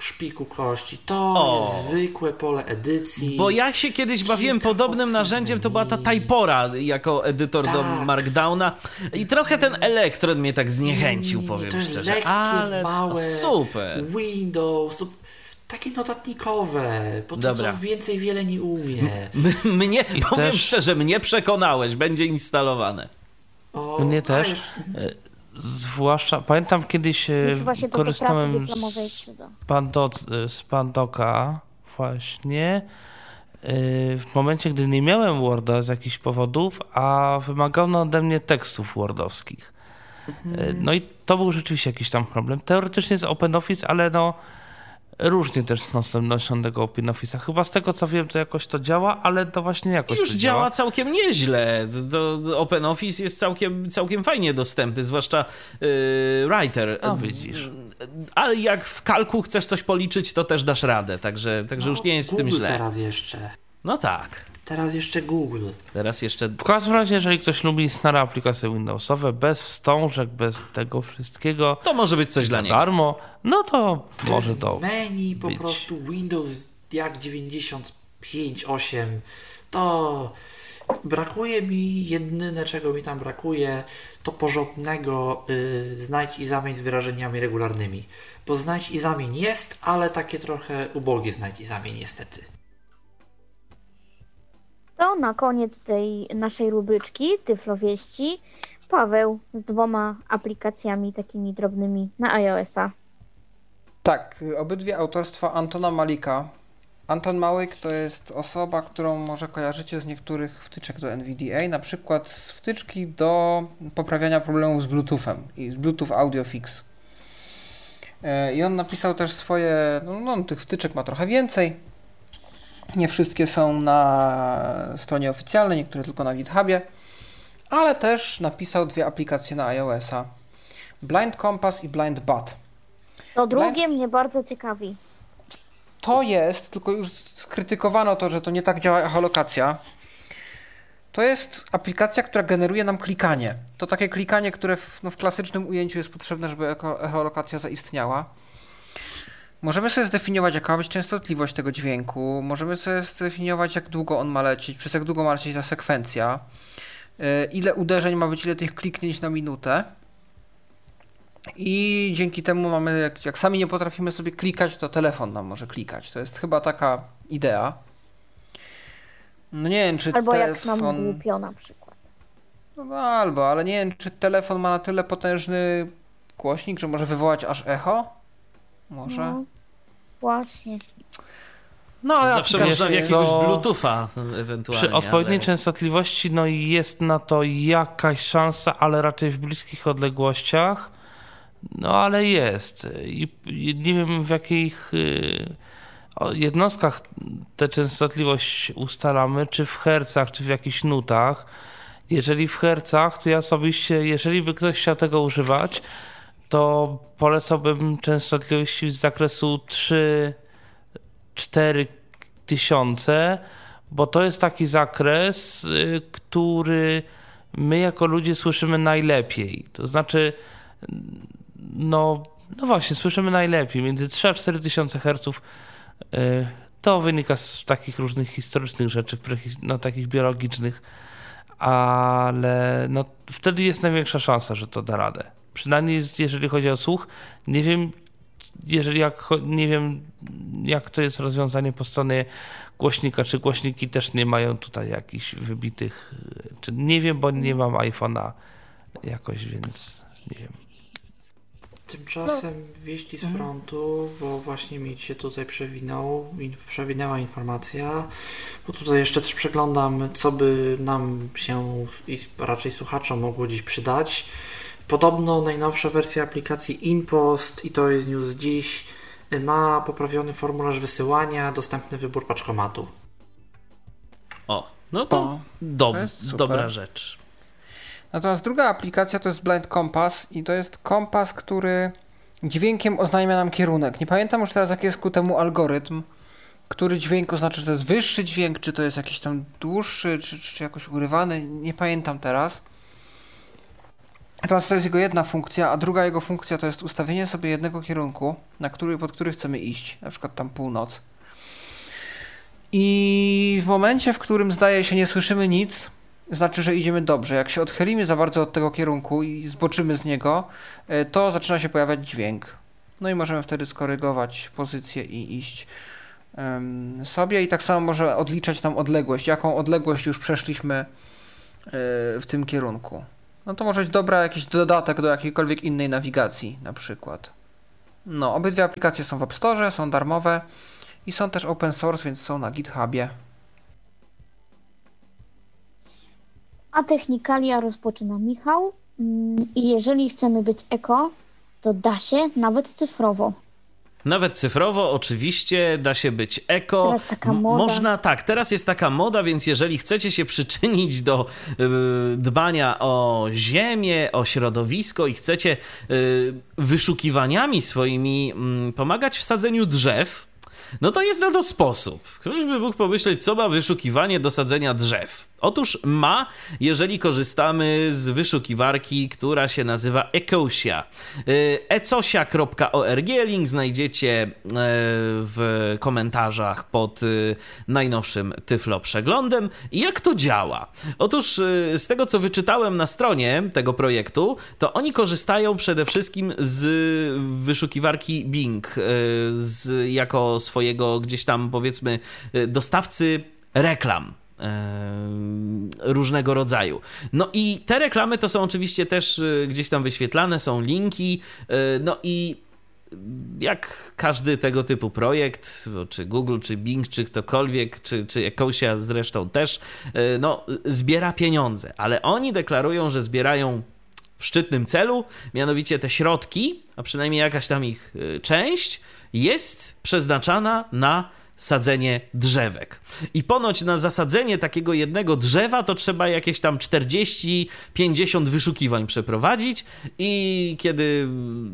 szpiku kości. To O. jest zwykłe pole edycji. Bo ja się kiedyś bawiłem Kilka podobnym opcji narzędziem, to była ta menu. Typora jako edytor do Tak. Markdowna i trochę ten Electron mnie tak zniechęcił, Nie, powiem to jest szczerze. lekkie, Ale małe, super. Windows, to takie notatnikowe, bo to Dobra. co więcej wiele nie umie. M- Mnie, I powiem też- szczerze, mnie przekonałeś, będzie instalowane. O, Mnie a też. jeszcze- Zwłaszcza, pamiętam kiedyś e, Mi chyba się to do pracy korzystałem dyplomowej z, przyda. Pandoc, z Pandoka właśnie e, w momencie, gdy nie miałem Worda z jakichś powodów, a wymagano ode mnie tekstów wordowskich. E, No i to był rzeczywiście jakiś tam problem. Teoretycznie jest OpenOffice, ale no różnie też z dostępnością tego OpenOffice'a. Chyba z tego co wiem, to jakoś to działa, ale to właśnie jakoś Już to działa działa. całkiem nieźle. To, to OpenOffice jest całkiem, całkiem fajnie dostępny, zwłaszcza yy, Writer. No widzisz. Ale jak w kalku chcesz coś policzyć, to też dasz radę, także, także już nie jest z tym Google źle. teraz jeszcze. No tak. Teraz jeszcze Google. Teraz jeszcze W każdym razie, jeżeli ktoś lubi stare aplikacje Windowsowe, bez wstążek, bez tego wszystkiego, to może być coś za dla niego. darmo, no to, To może jest to menu po być. prostu Windows jak dziewięćdziesiąt pięć osiem. To brakuje mi, jedyne czego mi tam brakuje, to porządnego y, znajdź i zamień z wyrażeniami regularnymi. Bo znajdź i zamień jest, ale takie trochę ubogie znajdź i zamień niestety. To na koniec tej naszej rubryczki Tyflowieści Paweł z dwoma aplikacjami takimi drobnymi na iOS-a. Tak, y, obydwie autorstwa Antona Malika. Anton Malik to jest osoba, którą może kojarzycie z niektórych wtyczek do N V D A, na przykład z wtyczki do poprawiania problemów z Bluetoothem i z Bluetooth Audio Fix. Y, I on napisał też swoje, no, no tych wtyczek ma trochę więcej. Nie wszystkie są na stronie oficjalnej, niektóre tylko na GitHubie, ale też napisał dwie aplikacje na iOS-a. Blind Compass i Blind Bat. To drugie mnie bardzo ciekawi. To jest, tylko już skrytykowano to, że to nie tak działa echolokacja. To jest aplikacja, która generuje nam klikanie. To takie klikanie, które w, no w klasycznym ujęciu jest potrzebne, żeby eko, echolokacja zaistniała. Możemy sobie zdefiniować, jaka ma być częstotliwość tego dźwięku. Możemy sobie zdefiniować, jak długo on ma lecieć, przez jak długo ma lecieć ta sekwencja. Yy, ile uderzeń ma być, ile tych kliknięć na minutę. I dzięki temu mamy, jak, jak sami nie potrafimy sobie klikać, to telefon nam może klikać. To jest chyba taka idea. No nie wiem, czy Albo telefon... jak nam głupio na przykład. No albo, ale nie wiem, czy telefon ma na tyle potężny głośnik, że może wywołać aż echo? Może? No, właśnie. No, ale Zawsze aplikacja można w jest- jakiegoś Co- Bluetootha ewentualnie. Przy odpowiedniej ale... częstotliwości no i jest na to jakaś szansa, ale raczej w bliskich odległościach. No ale jest. I, i nie wiem w jakich y, o, jednostkach tę częstotliwość ustalamy, czy w hercach, czy w jakichś nutach. Jeżeli w hercach, to ja osobiście, jeżeli by ktoś chciał tego używać, to polecałbym częstotliwości z zakresu trzy cztery tysiące, bo to jest taki zakres, y, który my jako ludzie słyszymy najlepiej. To znaczy, no, no właśnie, słyszymy najlepiej. Między trzy a cztery tysiące herców y, to wynika z takich różnych historycznych rzeczy, prehis- no takich biologicznych, ale no, wtedy jest największa szansa, że to da radę. Przynajmniej jeżeli chodzi o słuch. Nie wiem, jeżeli jak, cho- nie wiem, jak to jest rozwiązanie po stronie głośnika, czy głośniki też nie mają tutaj jakichś wybitych, czy nie wiem, bo nie mam iPhone'a jakoś, więc nie wiem. Tymczasem wieści z frontu, bo właśnie mi się tutaj przewinął, in- przewinęła informacja, bo tutaj jeszcze też przeglądam, co by nam się i raczej słuchaczom mogło dziś przydać. Podobno najnowsza wersja aplikacji InPost, i to jest news dziś, ma poprawiony formularz wysyłania, dostępny wybór paczkomatu. O, no to, O, dob- to jest super. dobra rzecz. Natomiast druga aplikacja to jest Blind Compass i to jest kompas, który dźwiękiem oznajmia nam kierunek. Nie pamiętam już teraz, jaki jest ku temu algorytm, który dźwięk oznacza, czy to jest wyższy dźwięk, czy to jest jakiś tam dłuższy, czy, czy jakoś urywany, nie pamiętam teraz. Natomiast to jest jego jedna funkcja, a druga jego funkcja to jest ustawienie sobie jednego kierunku, na który, pod który chcemy iść, na przykład tam północ. I w momencie, w którym zdaje się nie słyszymy nic, znaczy, że idziemy dobrze. Jak się odchylimy za bardzo od tego kierunku i zboczymy z niego, to zaczyna się pojawiać dźwięk. No i możemy wtedy skorygować pozycję i iść um, sobie i tak samo może odliczać nam odległość, jaką odległość już przeszliśmy y, w tym kierunku. No to może być dobra jakiś dodatek do jakiejkolwiek innej nawigacji na przykład. No, obydwie aplikacje są w App Store, są darmowe i są też open source, więc są na GitHubie. A Technikalia rozpoczyna Michał. I jeżeli chcemy być eko, to da się nawet cyfrowo. Nawet cyfrowo, oczywiście, da się być eko. Teraz taka moda. Można, tak, teraz jest taka moda, więc jeżeli chcecie się przyczynić do y, dbania o ziemię, o środowisko i chcecie y, wyszukiwaniami swoimi y, pomagać w sadzeniu drzew, no to jest na to sposób. Ktoś by mógł pomyśleć, co ma wyszukiwanie do sadzenia drzew. Otóż ma, jeżeli korzystamy z wyszukiwarki, która się nazywa Ecosia. ecosia kropka org, link znajdziecie w komentarzach pod najnowszym Tyflo Przeglądem. I jak to działa? Otóż z tego, co wyczytałem na stronie tego projektu, to oni korzystają przede wszystkim z wyszukiwarki Bing z, jako swojego gdzieś tam, powiedzmy, dostawcy reklam różnego rodzaju. No i te reklamy to są oczywiście też gdzieś tam wyświetlane, są linki, no i jak każdy tego typu projekt, czy Google, czy Bing, czy ktokolwiek, czy, czy Ecosia zresztą też, no zbiera pieniądze, ale oni deklarują, że zbierają w szczytnym celu, mianowicie te środki, a przynajmniej jakaś tam ich część jest przeznaczana na sadzenie drzewek. I ponoć na zasadzenie takiego jednego drzewa to trzeba jakieś tam czterdzieści pięćdziesiąt wyszukiwań przeprowadzić i kiedy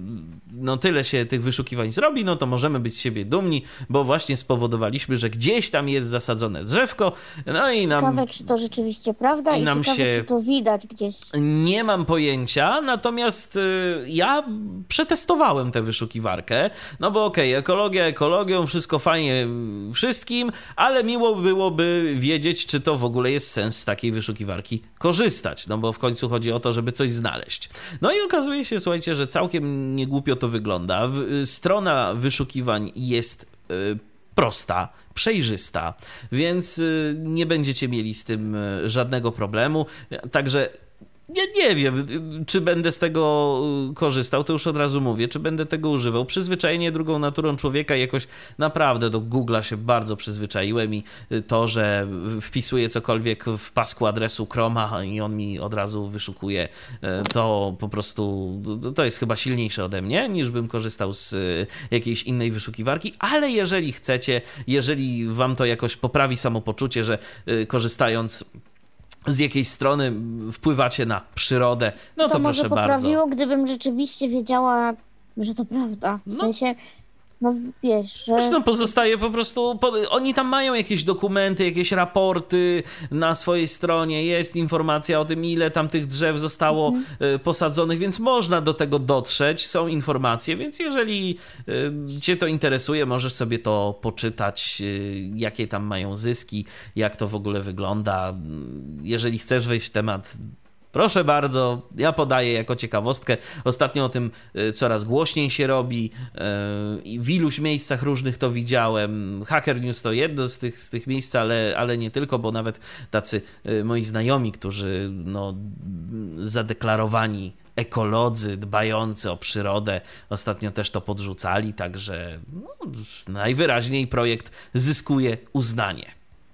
no tyle się tych wyszukiwań zrobi, no to możemy być z siebie dumni, bo właśnie spowodowaliśmy, że gdzieś tam jest zasadzone drzewko, no i nam... Ciekawe, czy to rzeczywiście prawda i, i ciekawe, się... czy to widać gdzieś. Nie mam pojęcia, natomiast y, ja przetestowałem tę wyszukiwarkę, no bo okej, okay, ekologia ekologią, wszystko fajnie wszystkim, ale miło byłoby wiedzieć, czy to w ogóle jest sens z takiej wyszukiwarki korzystać, no bo w końcu chodzi o to, żeby coś znaleźć. No i okazuje się, słuchajcie, że całkiem niegłupio to wygląda. Strona wyszukiwań jest y, prosta, przejrzysta, więc y, nie będziecie mieli z tym żadnego problemu, także ja nie wiem, czy będę z tego korzystał, to już od razu mówię, czy będę tego używał. Przyzwyczajenie drugą naturą człowieka i jakoś naprawdę do Google'a się bardzo przyzwyczaiłem i to, że wpisuję cokolwiek w pasku adresu Chroma i on mi od razu wyszukuje, to po prostu to jest chyba silniejsze ode mnie, niż bym korzystał z jakiejś innej wyszukiwarki, ale jeżeli chcecie, jeżeli wam to jakoś poprawi samopoczucie, że korzystając z jakiejś strony wpływacie na przyrodę, no to, to proszę może bardzo. poprawiło, gdybym rzeczywiście wiedziała, że to prawda. W no. sensie, no wiesz, że... Zresztą pozostaje po prostu, oni tam mają jakieś dokumenty, jakieś raporty na swojej stronie, jest informacja o tym, ile tam tych drzew zostało mhm. posadzonych, więc można do tego dotrzeć, są informacje, więc jeżeli cię to interesuje, możesz sobie to poczytać, jakie tam mają zyski, jak to w ogóle wygląda. Jeżeli chcesz wejść w temat, proszę bardzo, ja podaję jako ciekawostkę. Ostatnio o tym coraz głośniej się robi. W iluś miejscach różnych to widziałem. Hacker News to jedno z tych, z tych miejsc, ale, ale nie tylko, bo nawet tacy moi znajomi, którzy no, zadeklarowani ekolodzy, dbający o przyrodę, ostatnio też to podrzucali, także no, najwyraźniej projekt zyskuje uznanie.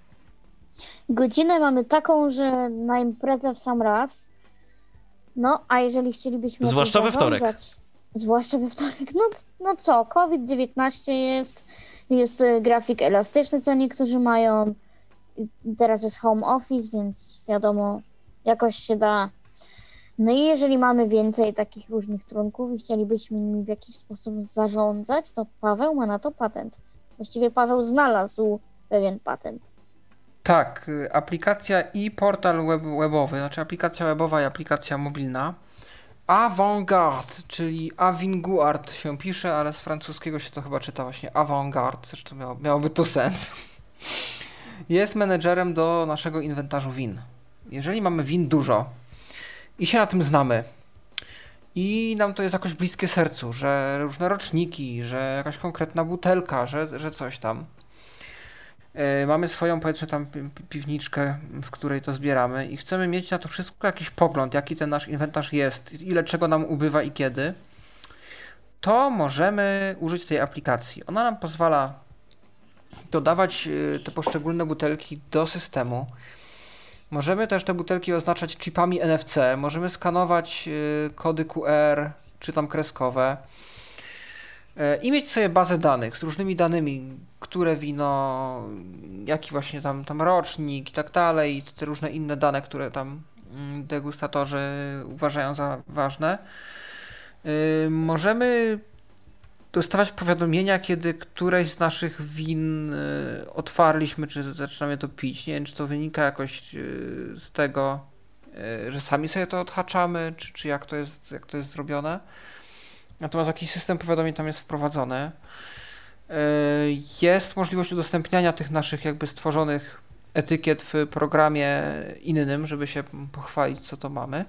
Godzinę mamy taką, że na imprezę w sam raz. No, a jeżeli chcielibyśmy... Zwłaszcza we wtorek. Zwłaszcza we wtorek. No, no co, COVID dziewiętnaście jest, jest grafik elastyczny, co niektórzy mają. Teraz jest home office, więc wiadomo, jakoś się da. No i jeżeli mamy więcej takich różnych trunków i chcielibyśmy nimi w jakiś sposób zarządzać, to Paweł ma na to patent. Właściwie Paweł znalazł pewien patent. Tak, aplikacja i portal web, webowy, znaczy aplikacja webowa i aplikacja mobilna Avantgarde, czyli Avantgarde się pisze, ale z francuskiego się to chyba czyta właśnie Avantgarde, zresztą miało, miałoby to sens. Jest menedżerem do naszego inwentarzu win. Jeżeli mamy win dużo i się na tym znamy i nam to jest jakoś bliskie sercu, że różne roczniki, że jakaś konkretna butelka, że, że coś tam. Yy, mamy swoją, powiedzmy tam pi- piwniczkę, w której to zbieramy i chcemy mieć na to wszystko jakiś pogląd, jaki ten nasz inwentarz jest, ile czego nam ubywa i kiedy, to możemy użyć tej aplikacji. Ona nam pozwala dodawać yy, te poszczególne butelki do systemu. Możemy też te butelki oznaczać chipami N F C, możemy skanować yy, kody Q R czy tam kreskowe yy, i mieć sobie bazę danych z różnymi danymi, które wino, jaki właśnie tam, tam rocznik i tak dalej, te różne inne dane, które tam mm, degustatorzy uważają za ważne. Yy, możemy dostawać powiadomienia, kiedy któreś z naszych win y, otwarliśmy, czy zaczynamy to pić. Nie wiem, czy to wynika jakoś y, z tego, y, że sami sobie to odhaczamy, czy, czy jak to jest, jak to jest zrobione. Natomiast jakiś system powiadomień tam jest wprowadzony. Y, jest możliwość udostępniania tych naszych jakby stworzonych etykiet w programie innym, żeby się pochwalić, co to mamy.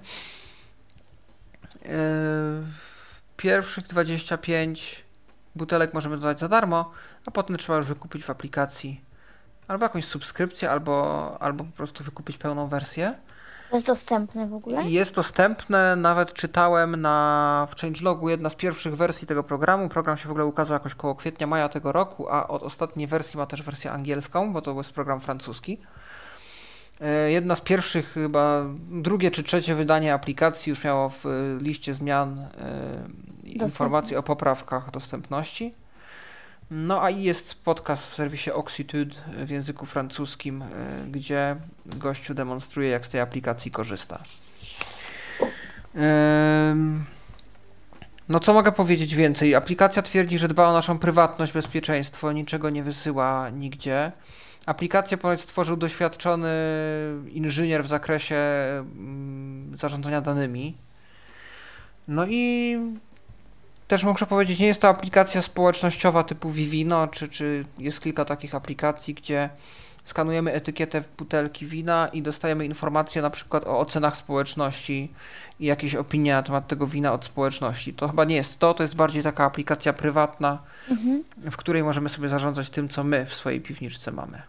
Y, pierwszych dwadzieścia pięć butelek możemy dodać za darmo, a potem trzeba już wykupić w aplikacji albo jakąś subskrypcję, albo, albo po prostu wykupić pełną wersję. Jest dostępne w ogóle? Jest dostępne, nawet czytałem na, w changelogu jedna z pierwszych wersji tego programu. Program się w ogóle ukazał jakoś koło kwietnia, maja tego roku, a od ostatniej wersji ma też wersję angielską, bo to jest program francuski. Jedna z pierwszych, chyba drugie czy trzecie wydanie aplikacji już miało w liście zmian informacje o poprawkach dostępności. No a i jest podcast w serwisie Oxitude w języku francuskim, gdzie gościu demonstruje, jak z tej aplikacji korzysta. No co mogę powiedzieć więcej? Aplikacja twierdzi, że dba o naszą prywatność, bezpieczeństwo, niczego nie wysyła nigdzie. Aplikację ponoć stworzył doświadczony inżynier w zakresie mm, zarządzania danymi. No i też muszę powiedzieć, nie jest to aplikacja społecznościowa typu Vivino, czy, czy jest kilka takich aplikacji, gdzie skanujemy etykietę w butelki wina i dostajemy informacje na przykład o ocenach społeczności i jakieś opinie na temat tego wina od społeczności. To chyba nie jest to, to jest bardziej taka aplikacja prywatna, mhm. w której możemy sobie zarządzać tym, co my w swojej piwniczce mamy.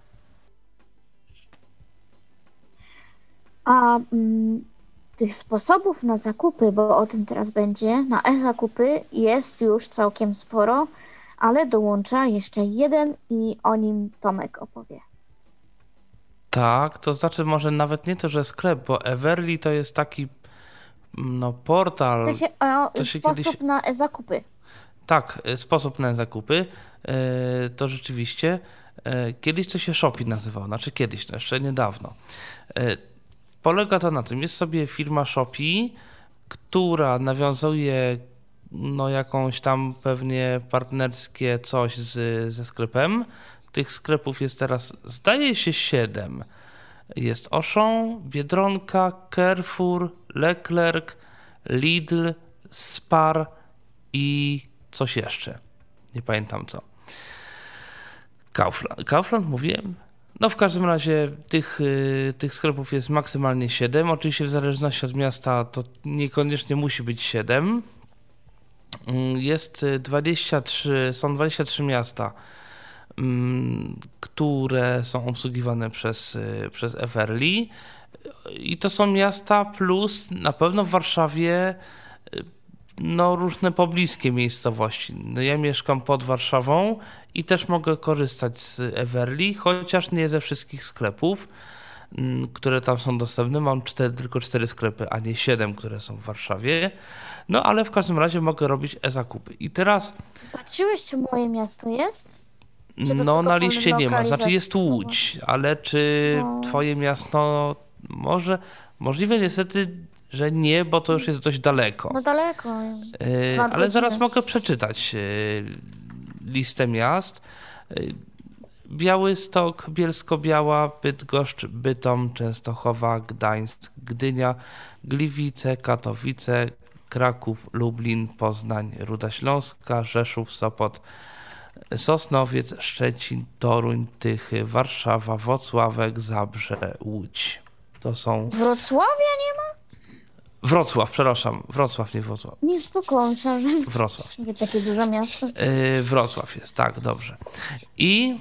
A mm, tych sposobów na zakupy, bo o tym teraz będzie, na e-zakupy jest już całkiem sporo, ale dołącza jeszcze jeden i o nim Tomek opowie. Tak, to znaczy może nawet nie to, że sklep, bo Everly to jest taki no portal. To się, o, to się sposób kiedyś... na e-zakupy. Tak, sposób na zakupy, to rzeczywiście kiedyś to się Shopee nazywało, znaczy kiedyś, no jeszcze niedawno. Polega to na tym, jest sobie firma Shopee, która nawiązuje no jakąś tam pewnie partnerskie coś z, ze sklepem. Tych sklepów jest teraz, zdaje się, siedem. Jest Auchan, Biedronka, Carrefour, Leclerc, Lidl, Spar i coś jeszcze. Nie pamiętam co. Kaufland. Kaufland mówiłem? No w każdym razie tych, tych sklepów jest maksymalnie siedem. Oczywiście w zależności od miasta to niekoniecznie musi być siedem. Jest dwadzieścia trzy, są dwadzieścia trzy miasta, które są obsługiwane przez, przez Everly. I to są miasta plus na pewno w Warszawie no różne pobliskie miejscowości. No ja mieszkam pod Warszawą i też mogę korzystać z Everly, chociaż nie ze wszystkich sklepów, które tam są dostępne. Mam cztery, tylko cztery sklepy, a nie siedem, które są w Warszawie. No ale w każdym razie mogę robić e-zakupy. I teraz... Patrzyłeś, czy moje miasto jest? No na liście nie ma, znaczy jest Łódź, ale czy no. Twoje miasto może... Możliwe niestety, że nie, bo to już jest dość daleko. No daleko. Yy, ale zaraz mogę przeczytać yy, listę miast. Yy, Białystok, Bielsko-Biała, Bydgoszcz, Bytom, Częstochowa, Gdańsk, Gdynia, Gliwice, Katowice, Kraków, Lublin, Poznań, Ruda Śląska, Rzeszów, Sopot, Sosnowiec, Szczecin, Toruń, Tychy, Warszawa, Włocławek, Zabrze, Łódź. To są... Wrocławia nie ma? Wrocław, przepraszam. Wrocław, nie Wrocław. Nie, spokojnie, że... Wrocław. Nie takie duże miasto. Yy, Wrocław jest, tak, dobrze. I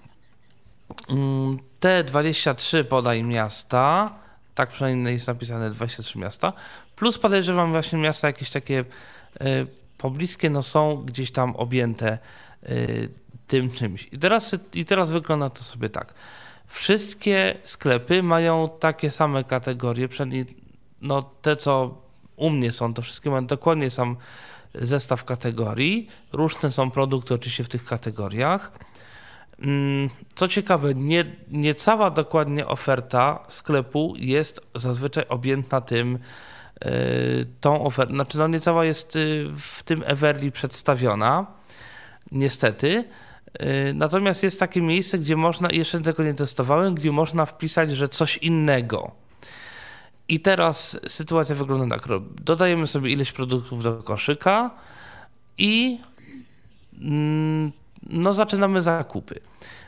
mm, te dwadzieścia trzy podaj miasta, tak przynajmniej jest napisane dwadzieścia trzy miasta, plus podejrzewam właśnie miasta jakieś takie yy, pobliskie, no są gdzieś tam objęte yy, tym czymś. I teraz, I teraz wygląda to sobie tak. Wszystkie sklepy mają takie same kategorie, przynajmniej no te, co u mnie są, to wszystkie mają dokładnie sam zestaw kategorii. Różne są produkty oczywiście w tych kategoriach. Co ciekawe, nie, nie cała dokładnie oferta sklepu jest zazwyczaj objęta tym, yy, tą ofertą. Znaczy, no nie cała jest w tym Everli przedstawiona, niestety. Yy, natomiast jest takie miejsce, gdzie można, jeszcze tego nie testowałem, gdzie można wpisać, że coś innego. I teraz sytuacja wygląda tak. Dodajemy sobie ileś produktów do koszyka i no, zaczynamy zakupy.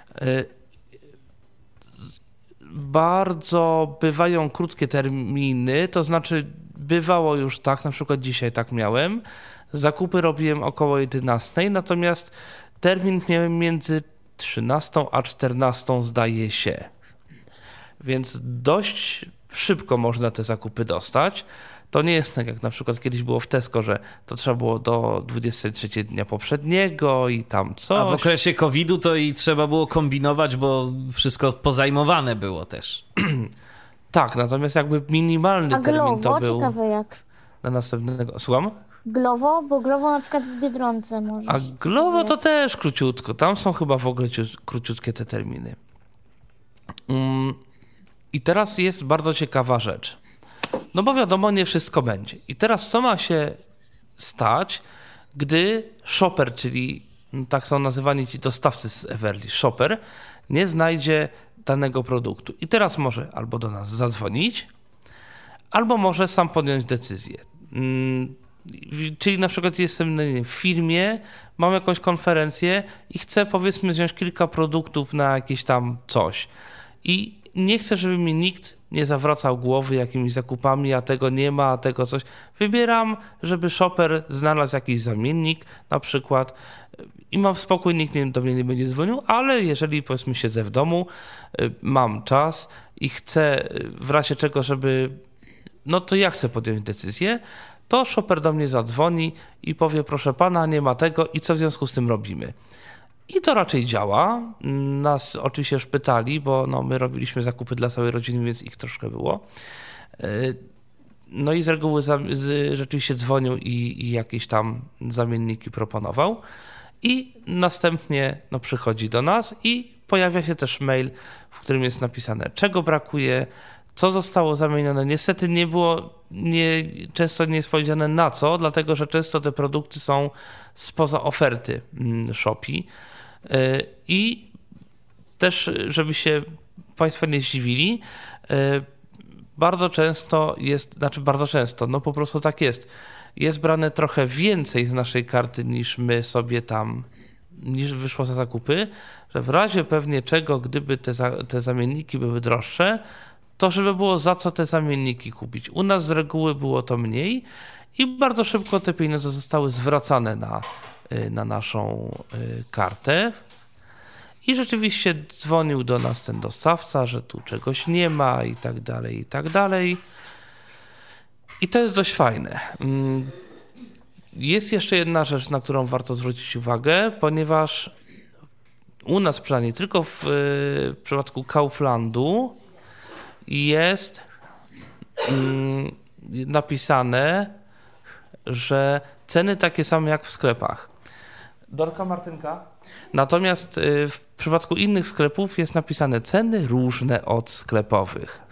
Bardzo bywają krótkie terminy, to znaczy bywało już tak, na przykład dzisiaj tak miałem. Zakupy robiłem około jedenastej, natomiast termin miałem między trzynastą a czternastą, zdaje się. Więc dość szybko można te zakupy dostać. To nie jest tak, jak na przykład kiedyś było w Tesco, że to trzeba było do dwudziestego trzeciego dnia poprzedniego i tam coś. A w okresie kowida to i trzeba było kombinować, bo wszystko pozajmowane było też. Tak, natomiast jakby minimalny A termin Glovo, to był ciekawe jak. na następnego. Słucham? Glovo, bo Glovo na przykład w Biedronce może. A Glovo to też króciutko. Tam są chyba w ogóle ciu- króciutkie te terminy. Um, I teraz jest bardzo ciekawa rzecz. No bo wiadomo, nie wszystko będzie. I teraz co ma się stać, gdy shopper, czyli tak są nazywani ci dostawcy z Everli, shopper, nie znajdzie danego produktu. I teraz może albo do nas zadzwonić, albo może sam podjąć decyzję. Hmm, czyli na przykład jestem w firmie, mam jakąś konferencję i chcę powiedzmy wziąć kilka produktów na jakieś tam coś. I nie chcę, żeby mi nikt nie zawracał głowy jakimiś zakupami, a tego nie ma, a tego coś. Wybieram, żeby shopper znalazł jakiś zamiennik na przykład i mam spokój, nikt nie, do mnie nie będzie dzwonił, ale jeżeli powiedzmy siedzę w domu, mam czas i chcę w razie czego, żeby, no to ja chcę podjąć decyzję, to shopper do mnie zadzwoni i powie, proszę pana, nie ma tego i co w związku z tym robimy. I to raczej działa. Nas oczywiście już pytali, bo no, my robiliśmy zakupy dla całej rodziny, więc ich troszkę było. No i z reguły za, z, rzeczywiście dzwonił i, i jakieś tam zamienniki proponował. I następnie no, przychodzi do nas i pojawia się też mail, w którym jest napisane, czego brakuje, co zostało zamienione. Niestety nie było, nie, często nie jest powiedziane na co, dlatego że często te produkty są spoza oferty Shopee. I też, żeby się Państwo nie zdziwili, bardzo często jest, znaczy bardzo często, no po prostu tak jest, jest brane trochę więcej z naszej karty niż my sobie tam, niż wyszło za zakupy, że w razie pewnie czego, gdyby te, za, te zamienniki były droższe, to żeby było za co te zamienniki kupić. U nas z reguły było to mniej i bardzo szybko te pieniądze zostały zwracane na, na naszą kartę. I rzeczywiście dzwonił do nas ten dostawca, że tu czegoś nie ma i tak dalej, i tak dalej. I to jest dość fajne. Jest jeszcze jedna rzecz, na którą warto zwrócić uwagę, ponieważ u nas przynajmniej tylko w, w przypadku Kauflandu jest mm, napisane, że ceny takie same jak w sklepach. Dorka, Martynka? Natomiast w przypadku innych sklepów jest napisane ceny różne od sklepowych.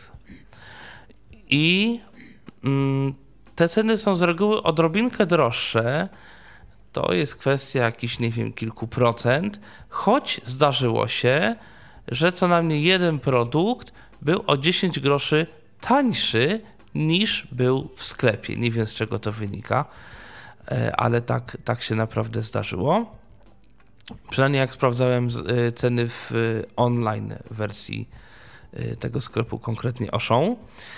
I mm, te ceny są z reguły odrobinkę droższe. To jest kwestia jakichś, nie wiem, kilku procent, choć zdarzyło się, że co najmniej jeden produkt był o dziesięć groszy tańszy niż był w sklepie. Nie wiem, z czego to wynika, ale tak, tak się naprawdę zdarzyło. Przynajmniej jak sprawdzałem ceny w online wersji tego sklepu, konkretnie Auchan.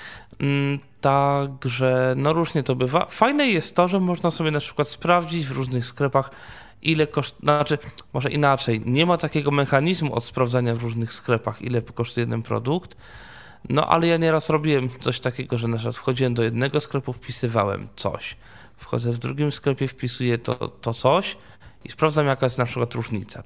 Także no różnie to bywa. Fajne jest to, że można sobie na przykład sprawdzić w różnych sklepach, ile kosztuje, znaczy może inaczej, nie ma takiego mechanizmu od sprawdzania w różnych sklepach, ile kosztuje jeden produkt, no ale ja nieraz robiłem coś takiego, że na przykład wchodziłem do jednego sklepu, wpisywałem coś, wchodzę w drugim sklepie, wpisuję to, to coś i sprawdzam, jaka jest na przykład różnica.